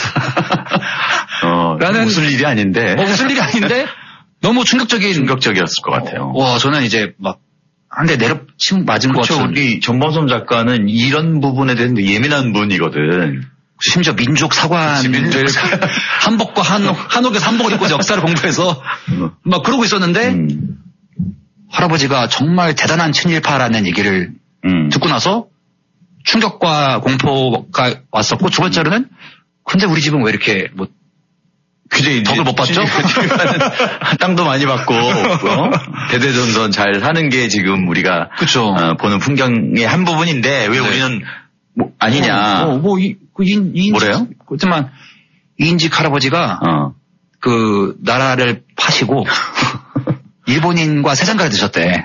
S1: 라는 웃을 일이 아닌데
S2: 너무 충격적이었을
S1: 것 같아요.
S2: 와 저는 이제 막 한 대 맞은 것 같은.
S1: 우리 정범섬 작가는 이런 부분에 대해서 예민한 분이거든.
S2: 심지어 민족 사관을 한복과 한옥에서 한복을 입고 역사를 공부해서 막 그러고 있었는데 할아버지가 정말 대단한 친일파라는 얘기를 듣고 나서 충격과 공포가 왔었고 두 번째로는 근데 우리 집은 왜 이렇게 뭐 덕을 못 봤죠?
S1: 땅도 많이 받고 대대손손 잘 사는 게 지금 우리가
S2: 그쵸.
S1: 보는 풍경의 한 부분인데 왜 우리는 아니냐?
S2: 뭐래요? 그렇지만 이인직 할아버지가 그 나라를 파시고 일본인과 세장가를 드셨대.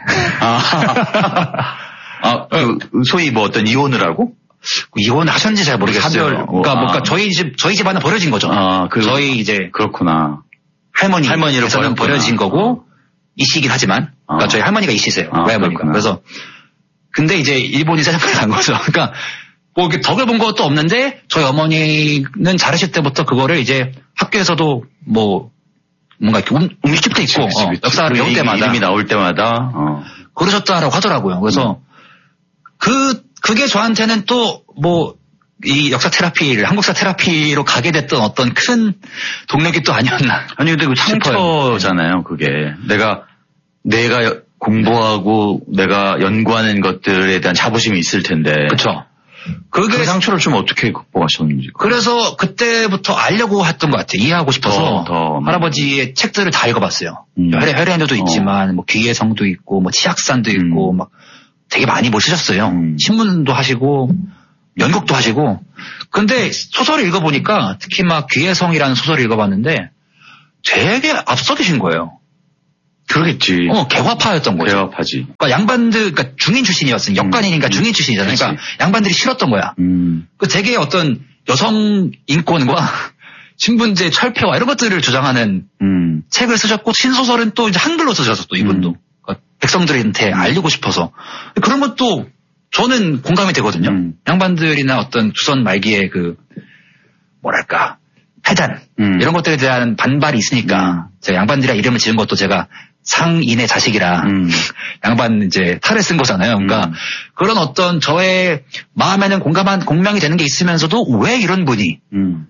S1: 소위 뭐 어떤 이혼을 하고?
S2: 이혼 하셨는지 잘 모르겠어요. 그러니까 저희 집안은 버려진 거죠. 저희 이제
S1: 그렇구나.
S2: 할머니로서는 버려진 거고 이씨긴 하지만 그러니까 저희 할머니가 이씨세요. 외할머니가. 그래서 근데 이제 일본이 세장가를 간 거죠. 그러니까 뭐 이렇게 덕을 본 것도 없는데 저희 어머니는 자르실 때부터 그거를 이제 학교에서도 뭐 뭔가 이렇게 움직임도 있고 역사를 배울 때마다
S1: 이름이 나올 때마다
S2: 그러셨다라고 하더라고요. 그래서 그게 저한테는 또 뭐 이 역사 테라피를 한국사 테라피로 가게 됐던 어떤 큰 동력이 또 아니었나.
S1: 아니 근데 그 상처잖아요. 그게 내가 공부하고 내가 연구하는 것들에 대한 자부심이 있을 텐데.
S2: 그렇죠.
S1: 그 상처를 좀 어떻게 극복하셨는지.
S2: 그래서 그때부터 알려고 했던 것 같아요. 이해하고 싶어서 할아버지의 책들을 다 읽어봤어요. 혈연도도 있지만 뭐 귀의 성도 있고 뭐 치악산도 있고 막 되게 많이 뭐 쓰셨어요. 신문도 하시고 연극도 하시고. 근데 소설을 읽어보니까 특히 막 귀의 성이라는 소설을 읽어봤는데 되게 앞서 계신 거예요.
S1: 그러겠지.
S2: 개화파였던 거죠.
S1: 개화파지.
S2: 그러니까 양반들, 그러니까 중인 출신이었으니 역관이니까 중인 출신이잖아요. 그러니까 양반들이 싫었던 거야. 그 되게 어떤 여성 인권과 신분제 철폐와 이런 것들을 주장하는 책을 쓰셨고 신소설은 또 이제 한글로 쓰셔서 또 이분도 그러니까 백성들한테 알리고 싶어서 그런 것도 저는 공감이 되거든요. 양반들이나 어떤 조선 말기에 그 뭐랄까 패단 이런 것들에 대한 반발이 있으니까 제가 양반들이라 이름을 지은 것도 제가 상인의 자식이라 양반 이제 탈을 쓴 거잖아요. 그러니까 그런 어떤 저의 마음에는 공명이 되는 게 있으면서도 왜 이런 분이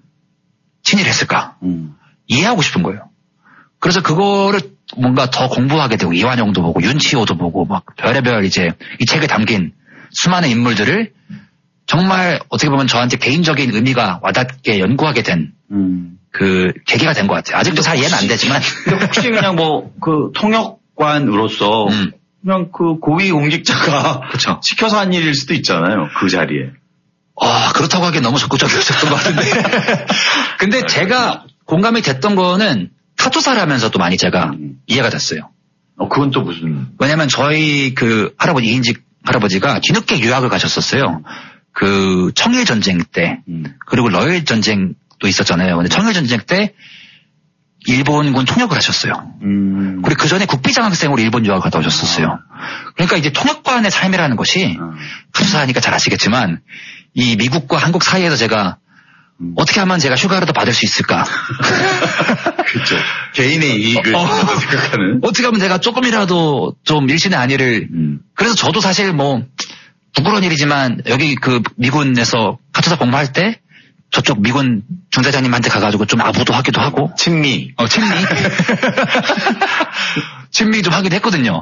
S2: 친일했을까 이해하고 싶은 거예요. 그래서 그거를 뭔가 더 공부하게 되고 이완용도 보고 윤치호도 보고 막 별의별 이제 이 책에 담긴 수많은 인물들을 정말 어떻게 보면 저한테 개인적인 의미가 와닿게 연구하게 된 그 계기가 된 것 같아요. 아직도 잘 이해는 안 되지만.
S1: 혹시 그냥 뭐 그 통역관으로서 그냥 그 고위 공직자가
S2: 그쵸.
S1: 시켜서 한 일일 수도 있잖아요. 그 자리에.
S2: 그렇다고 하기엔 너무 적극적이었던 것 같은데. 근데 제가 공감이 됐던 거는 타투사를 하면서 또 많이 제가 이해가 됐어요.
S1: 그건 또 무슨.
S2: 왜냐면 저희 그 할아버지 이인직 할아버지가 뒤늦게 유학을 가셨었어요. 그 청일전쟁 때 그리고 러일전쟁도 있었잖아요. 근데 청일전쟁 때 일본군 통역을 하셨어요. 그리고 그 전에 국비장학생으로 일본 유학을 갔다 오셨었어요. 그러니까 이제 통역관의 삶이라는 것이 투사하니까 잘 아시겠지만 이 미국과 한국 사이에서 제가 어떻게 하면 제가 휴가라도 받을 수 있을까?
S1: 그렇죠. 개인의 이익을 생각하는.
S2: 어떻게 하면 제가 조금이라도 좀 일신의 안위를. 그래서 저도 사실 뭐 부끄러운 일이지만 여기 그 미군에서 카투사 공부할 때 저쪽 미군 중대장님한테 가가지고 좀 아부도 하기도 하고.
S1: 친미.
S2: 친미 좀 하기도 했거든요.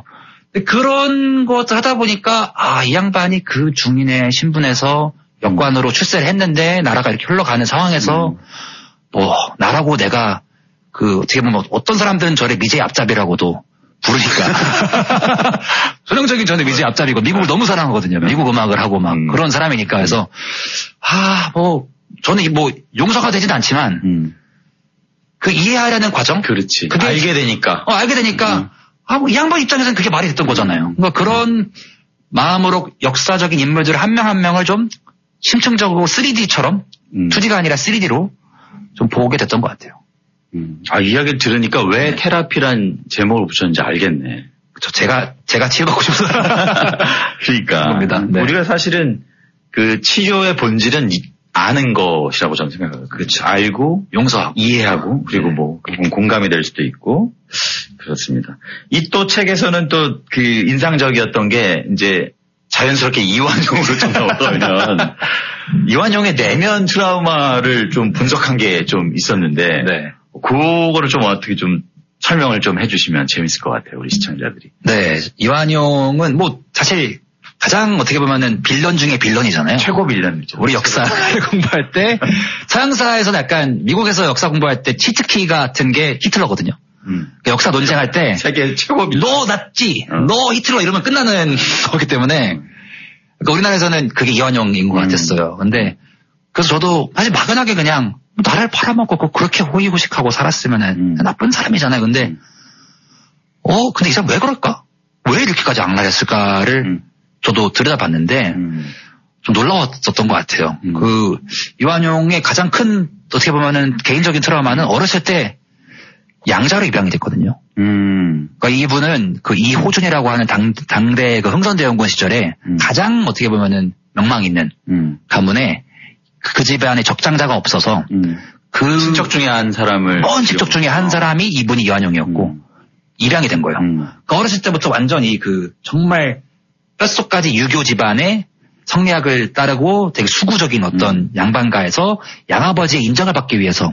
S2: 그런 것들 하다 보니까 이 양반이 그 중인의 신분에서 역관으로 출세를 했는데 나라가 이렇게 흘러가는 상황에서 뭐 나라고 내가 그 어떻게 보면 어떤 사람들은 저를 미제의 앞잡이라고도 부르니까 전형적인 저는 미제의 앞잡이고 미국을 너무 사랑하거든요. 미국 음악을 하고 막 그런 사람이니까 그래서 뭐 저는 뭐 용서가 되진 않지만 그 이해하려는 과정
S1: 그렇지.
S2: 그게
S1: 알게 되니까
S2: 뭐 이 양반 입장에서는 그게 말이 됐던 거잖아요. 그러니까 그런 마음으로 역사적인 인물들 한 명 한 명을 좀 심층적으로 3D처럼 2D가 아니라 3D로 좀 보게 됐던 것 같아요.
S1: 이야기를 들으니까 왜 테라피란 제목을 붙였는지 알겠네.
S2: 그렇죠. 제가 치유받고 싶어서.
S1: 그러니까.
S2: 겁니다. 네.
S1: 우리가 사실은 그 치료의 본질은 아는 것이라고 저는 생각해요. 그렇죠. 알고,
S2: 용서하고,
S1: 이해하고, 그리고 뭐, 공감이 될 수도 있고, 그렇습니다. 이 또 책에서는 또 그 인상적이었던 게 이제 자연스럽게 이완용으로 좀 나오면 이완용의 내면 트라우마를 좀 분석한 게 좀 있었는데,
S2: 네.
S1: 그거를 좀 어떻게 좀 설명을 좀 해주시면 재밌을 것 같아요, 우리 시청자들이.
S2: 네, 이완용은 뭐 사실 가장 어떻게 보면은 빌런 중에 빌런이잖아요.
S1: 최고 빌런이죠.
S2: 우리 역사를 공부할 때 서양사에서는 약간 미국에서 역사 공부할 때 치트키 같은 게 히틀러거든요. 역사 논쟁할 때
S1: 세계 최고 빌런.
S2: 너 나치, 너 히틀러 이러면 끝나는 거기 때문에 그러니까 우리나라에서는 그게 이완용인 것 같았어요. 근데 그래서 저도 사실 막연하게 그냥 나를 팔아먹고 그렇게 호의호식하고 살았으면은 나쁜 사람이잖아요. 근데 근데 이 사람 왜 그럴까? 왜 이렇게까지 악랄했을까를 저도 들여다봤는데 좀 놀라웠었던 것 같아요. 그 이완용의 가장 큰 어떻게 보면은 개인적인 트라우마는 어렸을 때 양자로 입양이 됐거든요. 그러니까 이분은 그 이호준이라고 하는 당대 그 흥선대원군 시절에 가장 어떻게 보면은 명망 있는 가문에 그 집안에 적장자가 없어서 그
S1: 친척 중에 한 사람을
S2: 먼 친척 중에 한 사람이 이분이 이완용이었고 입양이 된 거예요. 그러니까 어렸을 때부터 완전히 그 정말 뼛속까지 유교 집안의 성리학을 따르고 되게 수구적인 어떤 양반가에서 양아버지의 인정을 받기 위해서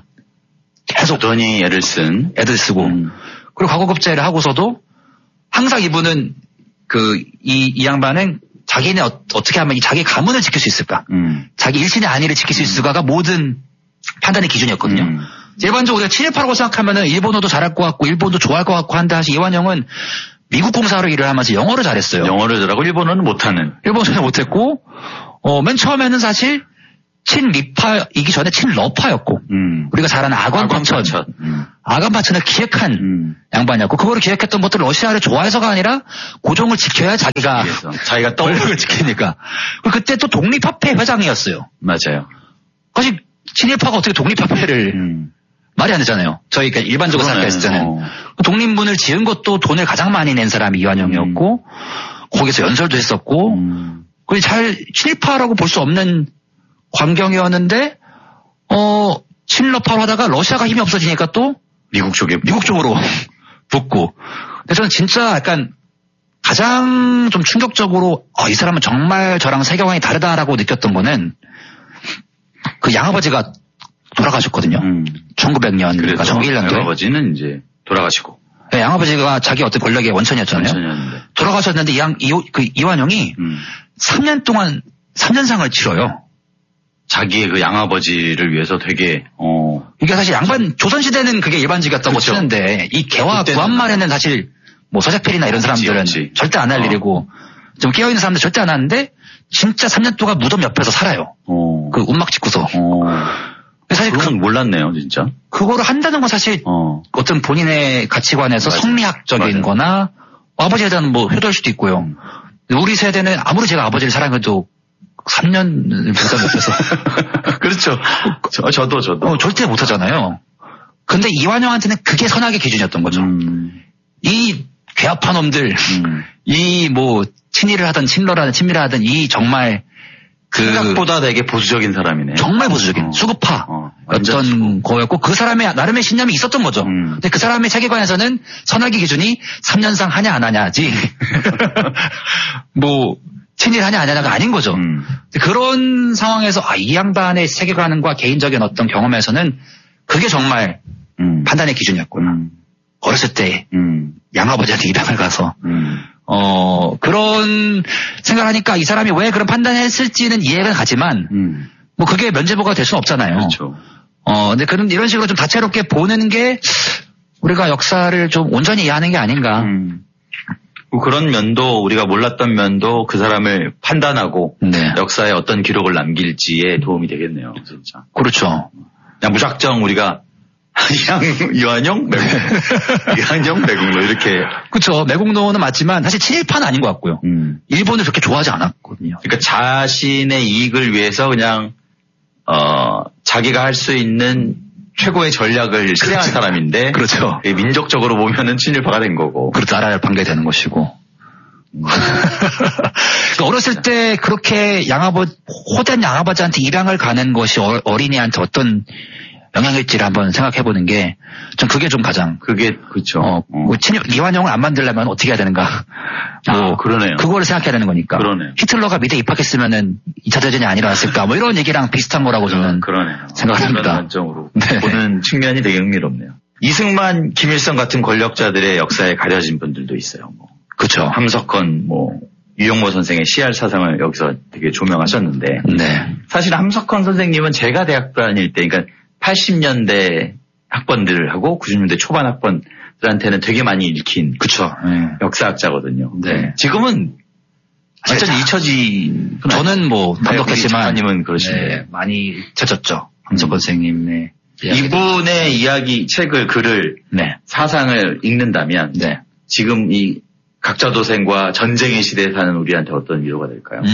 S2: 계속
S1: 돈이 애를
S2: 쓰고 그리고 과거급제를 하고서도 항상 이분은 이 양반은 자기네 어떻게 하면 자기 가문을 지킬 수 있을까? 자기 일신의 안위를 지킬 수 있을까가 모든 판단의 기준이었거든요. 일반적으로 우리가 친일파라고 생각하면은 일본어도 잘할 것 같고 일본도 좋아할 것 같고 한데 사실 이완용은 미국 공사로 일을 하면서 영어를 잘했어요.
S1: 영어를 잘하고 일본어는 못하는.
S2: 일본어 전혀 못했고 맨 처음에는 사실 친미파이기 전에 친러파였고 우리가 잘 아는 아관파천 아관파천을 기획한 양반이었고 그거를 기획했던 것도 러시아를 좋아해서가 아니라 고종을 지켜야 자기가 권력을 지키니까. 그때 또 독립협회 회장이었어요.
S1: 맞아요.
S2: 사실 친일파가 어떻게 독립협회를 말이 안 되잖아요. 저희가 일반적으로 생각했을 때는 독립문을 지은 것도 돈을 가장 많이 낸 사람이 이완용이었고 거기서 연설도 했었고 그게 잘 친일파라고 볼 수 없는 광경이었는데 친러파로 하다가 러시아가 힘이 없어지니까 또 미국 쪽으로 붙고. 근데 저는 진짜 약간 가장 좀 충격적으로 이 사람은 정말 저랑 세계관이 다르다라고 느꼈던 거는 그 양아버지가 돌아가셨거든요. 1900년, 그러니까 1901년도에.
S1: 양아버지는 이제 돌아가시고.
S2: 네, 양아버지가 자기 어떤 권력의 원천이었잖아요. 돌아가셨는데 이완용이 3년 동안 3년상을 치러요.
S1: 자기의 그 양아버지를 위해서 되게
S2: 이게 사실 양반 조선시대는 그게 일반적이었다고 치는데 이 개화 구한말에는 사실 뭐 서작필이나 이런 사람들은 절대 안 할 일이고 좀 깨어있는 사람들 절대 안 하는데 진짜 3년 동안 무덤 옆에서 살아요. 그 운막 짓고서. 사실
S1: 그건 몰랐네요, 진짜.
S2: 그거를 한다는 건 사실 어떤 본인의 가치관에서 성리학적인 거나 아버지에 대한 뭐 효도일 수도 있고요. 우리 세대는 아무리 제가 아버지를 사랑해도 3년 무덤 옆에서.
S1: 그렇죠. 저도.
S2: 절대 못 하잖아요. 근데 이완용한테는 그게 선악의 기준이었던 거죠. 이 괴합한 놈들, 이 뭐 친일을 하든 친러라든 친미를 하든 이 정말
S1: 생각보다 되게 보수적인 사람이네.
S2: 정말 보수적인 수구파 어떤 거였고 그 사람의 나름의 신념이 있었던 거죠. 근데 그 사람의 세계관에서는 선악의 기준이 3년상 하냐 안 하냐지 뭐 친일 하냐 안 하냐가 아닌 거죠. 그런 상황에서 이 양반의 세계관과 개인적인 어떤 경험에서는 그게 정말 판단의 기준이었구나. 어렸을 때 양아버지한테 입양을 가서 그런 생각을 하니까 이 사람이 왜 그런 판단을 했을지는 이해가 가지만 뭐 그게 면죄부가 될 수는 없잖아요.
S1: 그렇죠.
S2: 근데 이런 식으로 좀 다채롭게 보는 게 우리가 역사를 좀 온전히 이해하는 게 아닌가.
S1: 그런 면도 우리가 몰랐던 면도 그 사람을 판단하고 역사에 어떤 기록을 남길지에 도움이 되겠네요. 진짜.
S2: 그렇죠.
S1: 그냥 무작정 우리가 이완용 매국노 이렇게.
S2: 그렇죠. 매국노는 맞지만 사실 친일파는 아닌 것 같고요. 일본을 그렇게 좋아하지 않았거든요.
S1: 그러니까 자신의 이익을 위해서 그냥 자기가 할 수 있는 최고의 전략을 실행한 사람인데.
S2: 그렇죠.
S1: 민족적으로 보면은 친일파가 된 거고.
S2: 그렇죠. 나라를 반대되는 것이고. 그러니까 어렸을 때 그렇게 호된 양아버지한테 입양을 가는 것이 어린이한테 어떤 영향일지를 한번 생각해보는 게, 전 그게 좀 가장.
S1: 그게, 그쵸.
S2: 이완용을 안 만들려면 어떻게 해야 되는가.
S1: 그러네요.
S2: 그거를 생각해야 되는 거니까.
S1: 그러네.
S2: 히틀러가 미대 입학했으면은 2차 대전이 안 일어났을까. 뭐 이런 얘기랑 비슷한 거라고 저는. 생각을 합니다.
S1: 관점으로 보는 측면이 되게 흥미롭네요. 이승만, 김일성 같은 권력자들의 역사에 가려진 분들도 있어요.
S2: 그쵸.
S1: 함석헌, 유영모 선생의 CR 사상을 여기서 되게 조명하셨는데.
S2: 네.
S1: 사실 함석헌 선생님은 제가 대학 다닐 때, 그러니까 80년대 학번들하고 90년대 초반 학번들한테는 되게 많이 읽힌 역사학자거든요.
S2: 네.
S1: 지금은 완전히 잊혀진.
S2: 저는 단독했지만
S1: 님은 그러시네요.
S2: 네, 많이 잊혀졌죠. 함석헌 선생님의
S1: 이분의 이야기 글을 사상을 읽는다면 지금 이 각자도생과 전쟁의 시대에 사는 우리한테 어떤 위로가 될까요?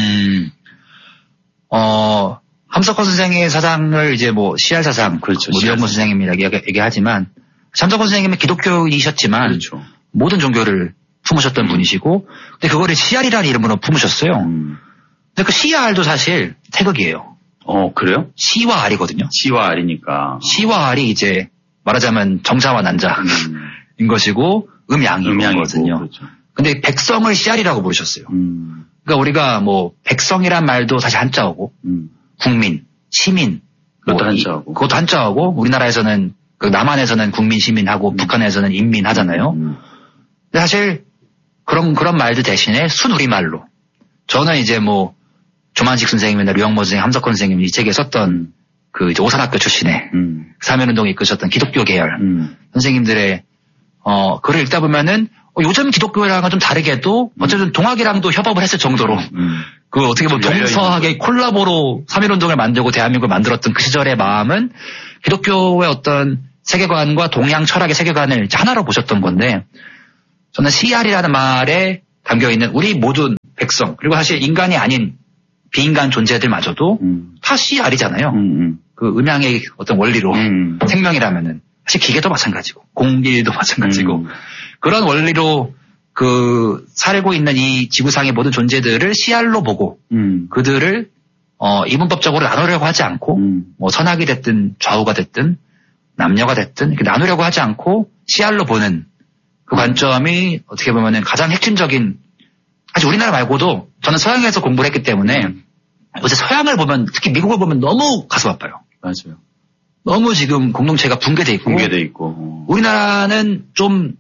S2: 함석헌 선생의 사상을 이제 CR 사상,
S1: 그렇죠.
S2: 유영모 선생님이라 얘기하지만, 함석헌 선생님은 기독교인이셨지만, 그렇죠. 모든 종교를 품으셨던 분이시고, 근데 그거를 CR이라는 이름으로 품으셨어요. 근데 그 CR도 사실 태극이에요.
S1: 그래요?
S2: C와 R이거든요.
S1: C와 R이니까.
S2: C와 R이 이제 말하자면 정자와 난자인 것이고, 음양이거든요. 그렇죠. 근데 백성을 CR이라고 부르셨어요. 그러니까 우리가 백성이란 말도 사실 한자어고, 국민, 시민. 그것도 한자어고, 우리나라에서는, 남한에서는 국민, 시민하고, 북한에서는 인민 하잖아요. 근데 사실, 그런 말들 대신에 순우리말로, 저는 이제 뭐 조만식 선생님이나 류영모 선생님, 함석헌 선생님이 이 책에 썼던 그 이제 오산학교 출신의 사면운동에 이끄셨던 기독교 계열 선생님들의 글을 읽다 보면은 요즘 기독교랑은 좀 다르게도 어쨌든 동학이랑도 협업을 했을 정도로 그 어떻게 보면 동서학의 콜라보로 3.1운동을 만들고 대한민국을 만들었던 그 시절의 마음은 기독교의 어떤 세계관과 동양 철학의 세계관을 이제 하나로 보셨던 건데 저는 CR이라는 말에 담겨있는 우리 모든 백성 그리고 사실 인간이 아닌 비인간 존재들마저도 다 CR이잖아요. 그 음양의 어떤 원리로 생명이라면은 사실 기계도 마찬가지고 공기도 마찬가지고 그런 원리로 그 살고 있는 이 지구상의 모든 존재들을 CR로 보고 그들을 이분법적으로 나누려고 하지 않고 뭐 선악이 됐든 좌우가 됐든 남녀가 됐든 이렇게 나누려고 하지 않고 CR로 보는 그 관점이 어떻게 보면은 가장 핵심적인 사실 우리나라 말고도 저는 서양에서 공부를 했기 때문에 요새 서양을 보면 특히 미국을 보면 너무 가슴 아파요.
S1: 맞아요.
S2: 너무 지금 공동체가 붕괴돼 있고 우리나라는 좀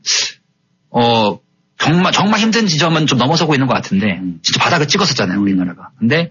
S2: 정말 힘든 지점은 좀 넘어서고 있는 것 같은데 진짜 바닥을 찍었었잖아요 우리나라가. 근데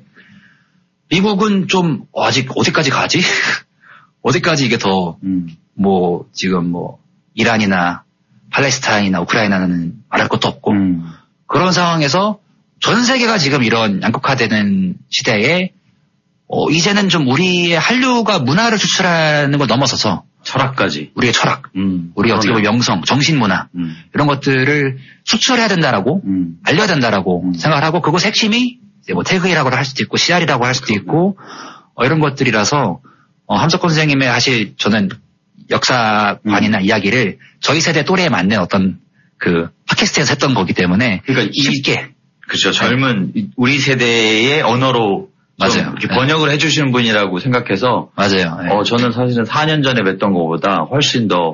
S2: 미국은 좀 아직 어디까지 가지? 어디까지 이게 더 뭐 지금 뭐 이란이나 팔레스타인이나 우크라이나는 말할 것도 없고 그런 상황에서 전 세계가 지금 이런 양극화되는 시대에 이제는 좀 우리의 한류가 문화를 추출하는 걸 넘어서서 철학까지 우리의 철학, 우리의 어떻게 보면 명성, 정신문화 이런 것들을 수출해야 된다라고 알려야 된다라고 생각을 하고 그것의 핵심이 이제 뭐 태그이라고 할 수도 있고 CR이라고 할 수도 있고 이런 것들이라서 함석헌 선생님의 사실 저는 역사관이나 이야기를 저희 세대 또래에 맞는 어떤 그 팟캐스트에서 했던 거기 때문에
S1: 그러니까
S2: 쉽게
S1: 그렇죠. 젊은 우리 세대의 언어로
S2: 맞아요.
S1: 이렇게 번역을 해주시는 분이라고 생각해서
S2: 맞아요. 네.
S1: 저는 사실은 4년 전에 뵀던 것보다 훨씬 더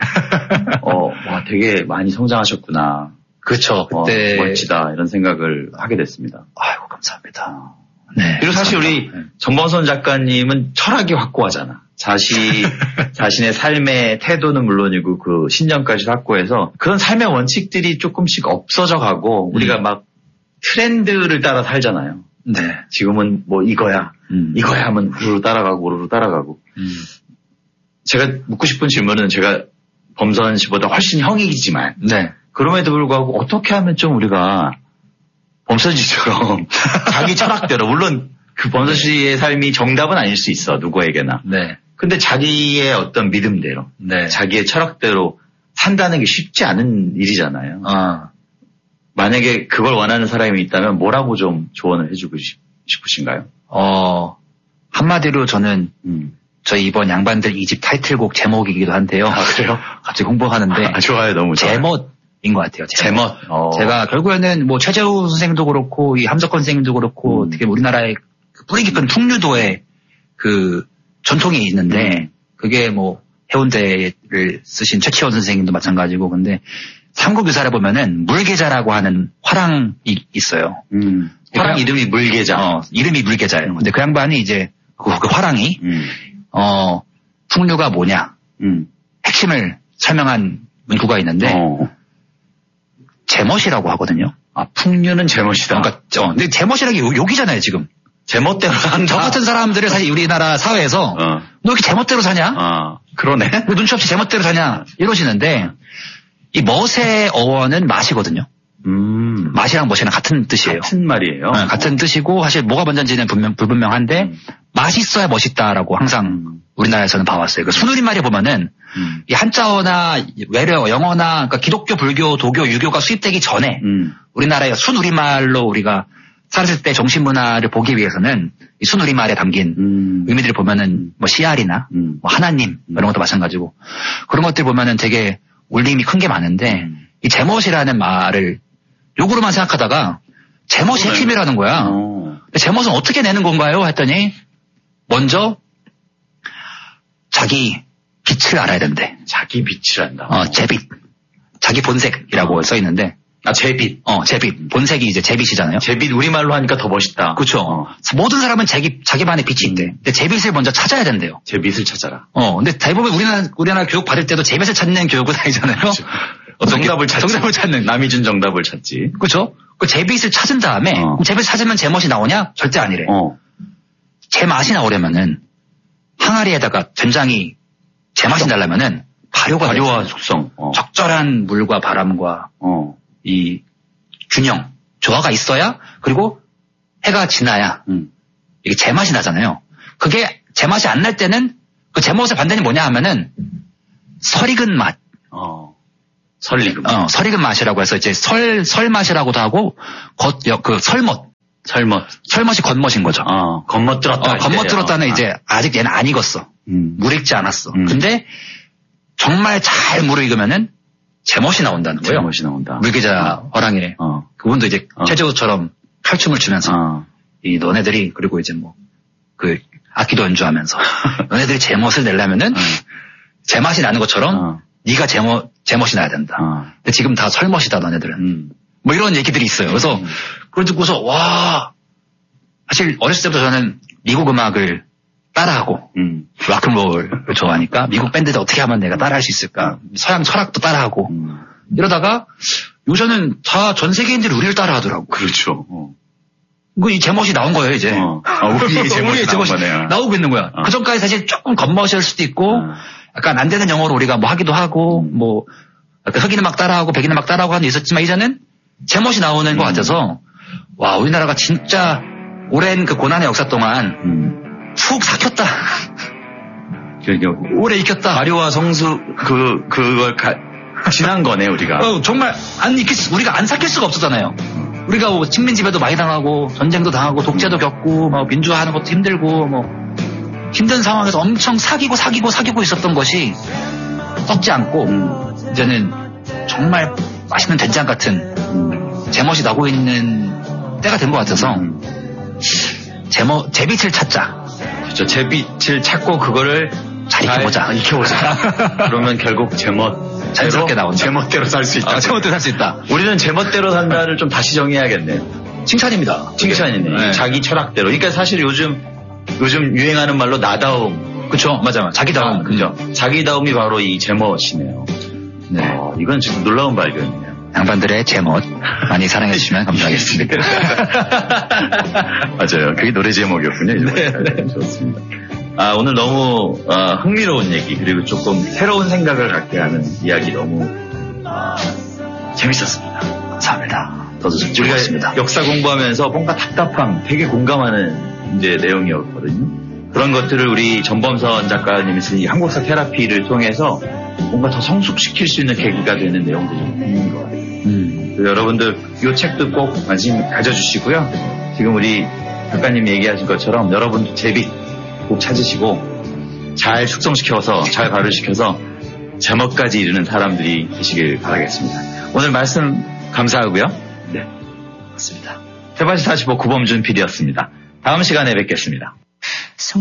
S1: 와 되게 많이 성장하셨구나.
S2: 그렇죠. 그때
S1: 멋지다 이런 생각을 하게 됐습니다.
S2: 아이고 감사합니다. 네.
S1: 그리고 사실 우리 전범선 작가님은 철학이 확고하잖아. 자신의 삶의 태도는 물론이고 그 신념까지 확고해서 그런 삶의 원칙들이 조금씩 없어져 가고 우리가 막 트렌드를 따라 살잖아요.
S2: 네.
S1: 지금은 뭐 이거야 하면 우르르 따라가고. 제가 묻고 싶은 질문은 제가 범선 씨보다 훨씬 형이지만
S2: 네.
S1: 그럼에도 불구하고 어떻게 하면 좀 우리가 범선 씨처럼 자기 철학대로 물론 그 범선 씨의 삶이 정답은 아닐 수 있어 누구에게나.
S2: 네.
S1: 근데 자기의 어떤 믿음대로,
S2: 네.
S1: 자기의 철학대로 산다는 게 쉽지 않은 일이잖아요. 만약에 그걸 원하는 사람이 있다면 뭐라고 좀 조언을 해주고 싶으신가요?
S2: 한마디로 저는 저희 이번 양반들 2집 타이틀곡 제목이기도 한데요.
S1: 아, 그래요?
S2: 갑자기 홍보하는데.
S1: 좋아요, 너무 좋아요.
S2: 제멋인 것 같아요.
S1: 제멋.
S2: 제가 결국에는 뭐 최재우 선생님도 그렇고 이 함석헌 선생님도 그렇고 어떻게 우리나라의 뿌리 깊은 풍류도의 그 전통이 있는데 그게 뭐 해운대를 쓰신 최치원 선생님도 마찬가지고 근데 삼국유사를 보면은 물계자라고 하는 화랑이 있어요.
S1: 화랑 이름이 물계자.
S2: 이름이 물계자예요. 근데 그 양반이 이제 그 화랑이 풍류가 뭐냐 핵심을 설명한 문구가 있는데 제멋이라고 하거든요.
S1: 아 풍류는 제멋이다.
S2: 그러니까 근데 제멋이라는 게 욕이잖아요 지금.
S1: 제멋대로 산다.
S2: 저 같은 사람들을 사실 우리나라 사회에서 너 이렇게 제멋대로 사냐?
S1: 그러네.
S2: 왜 눈치 없이 제멋대로 사냐? 이러시는데 이 멋의 어원은 맛이거든요. 맛이랑 멋이랑 같은 뜻이에요.
S1: 같은 말이에요.
S2: 네, 같은 뜻이고 사실 뭐가 먼저인지는 불분명한데 맛있어야 멋있다라고 항상 우리나라에서는 봐왔어요. 그 순우리말에 보면은 이 한자어나 외래어, 영어나 그러니까 기독교, 불교, 도교, 유교가 수입되기 전에 우리나라의 순우리말로 우리가 살았을 때 정신문화를 보기 위해서는 이 순우리말에 담긴 의미들을 보면은 뭐 CR이나 뭐 하나님 이런 것도 마찬가지고 그런 것들 보면은 되게 울림이 큰 게 많은데 이 제멋이라는 말을 욕으로만 생각하다가 제멋이 핵심이라는 거야. 제멋은 어떻게 내는 건가요? 했더니 먼저 자기 빛을 알아야 된대.
S1: 자기 빛을 안다.
S2: 제빛. 자기 본색이라고 써 있는데.
S1: 제빛.
S2: 제빛. 본색이 이제 제빛이잖아요.
S1: 제빛 우리말로 하니까 더 멋있다.
S2: 그렇죠. 모든 사람은 자기만의 빛이 있대. 근데 제빛을 먼저 찾아야 된대요.
S1: 제빛을 찾아라.
S2: 근데 대부분 우리나라 교육 받을 때도 제빛을 찾는 교육은 아니잖아요.
S1: 그렇죠. 정답을 찾는. 남이 준 정답을 찾지.
S2: 그렇죠. 그 제빗을 찾은 다음에 제빗 찾으면 제멋이 나오냐? 절대 아니래. 제맛이 나오려면은 항아리에다가 된장이 제맛이 나려면은 발효와
S1: 숙성,
S2: 적절한 물과 바람과 이 균형, 조화가 있어야 그리고 해가 지나야 이게 제맛이 나잖아요. 그게 제맛이 안 날 때는 그 제멋의 반대는 뭐냐 하면은 설익은 맛. 설익은 맛이라고 해서 이제 설 맛이라고도 하고 그 설멋이 겉멋인 거죠. 겉멋들었다는 이제 아직 얘는 안 익었어. 물 익지 않았어. 근데 정말 잘 물을 익으면은 제멋이 나온다는 거예요.
S1: 제멋이 나온다.
S2: 물기자 허랑이래. 그분도 이제 최재우처럼 칼춤을 추면서 이 너네들이 그리고 이제 뭐 그 악기도 연주하면서 너네들이 제멋을 내려면은 제맛이 나는 것처럼 네가 제멋이 나야 된다. 근데 지금 다 설멋이다 너네들은. 뭐 이런 얘기들이 있어요. 그래서 그걸 듣고서 와 사실 어렸을 때부터 저는 미국 음악을 따라하고 락앤롤을 좋아하니까 미국 밴드들 어떻게 하면 내가 따라할 수 있을까. 서양 철학도 따라하고 이러다가 요새는 다 전 세계인들이 우리를 따라하더라고.
S1: 그렇죠.
S2: 이 제멋이 나온 거예요 이제.
S1: 우리의 제멋이
S2: 나오고 있는 거야. 그 전까지 사실 조금 겉멋일 수도 있고 약간 안 되는 영어로 우리가 뭐 하기도 하고 뭐 흑인 음악 따라하고 백인 음악 따라하고 하는 게 있었지만 이제는 제멋이 나오는 것 같아서 와 우리나라가 진짜 오랜 그 고난의 역사 동안 푹 삭혔다. 오래 익혔다.
S1: 발효와 성수 그걸 지난 거네 우리가.
S2: 정말 우리가 안 삭힐 수가 없었잖아요. 우리가 뭐 식민 지배도 많이 당하고 전쟁도 당하고 독재도 겪고 뭐 민주화하는 것도 힘들고 뭐 힘든 상황에서 엄청 사귀고 있었던 것이 썩지 않고 이제는 정말 맛있는 된장 같은 제멋이 나고 있는 때가 된 것 같아서 제빗을 찾자.
S1: 그렇죠. 제빗을 찾고 그거를
S2: 잘 익혀보자.
S1: 그러면 결국 제멋
S2: 자연스럽게 나온다.
S1: 제멋대로 살 수 있다.
S2: 제멋대로 살 수 있다.
S1: 우리는 제멋대로 산다를 좀 다시 정의해야겠네요.
S2: 칭찬입니다.
S1: 칭찬이네. 네. 자기 철학대로. 그러니까 사실 요즘 유행하는 말로 나다움.
S2: 그쵸. 맞아. 자기다움.
S1: 그죠. 자기다움이 바로 이 제멋이네요. 네. 이건 지금 놀라운 발견이네요.
S2: 양반들의 제멋 많이 사랑해주시면 감사하겠습니다.
S1: 맞아요. 그게 노래 제목이었군요. 네. 좋습니다. 오늘 너무 흥미로운 얘기 그리고 조금 새로운 생각을 갖게 하는 이야기 너무 재밌었습니다.
S2: 감사합니다.
S1: 저도 즐거웠습니다. 역사 공부하면서 뭔가 답답함 되게 공감하는 이제 내용이었거든요. 그런 것들을 우리 전범선 작가님이 쓴 이 한국사 테라피를 통해서 뭔가 더 성숙시킬 수 있는 계기가 되는 내용들이 있는 것 같아요. 여러분들 이 책도 꼭 관심 가져주시고요. 지금 우리 작가님이 얘기하신 것처럼 여러분도 제빗 꼭 찾으시고 잘 숙성시켜서 잘 발효시켜서 제멋까지 이르는 사람들이 되시길 바라겠습니다. 오늘 말씀 감사하고요. 네, 맞습니다. 세바시 45 구범준 PD였습니다. 다음 시간에 뵙겠습니다.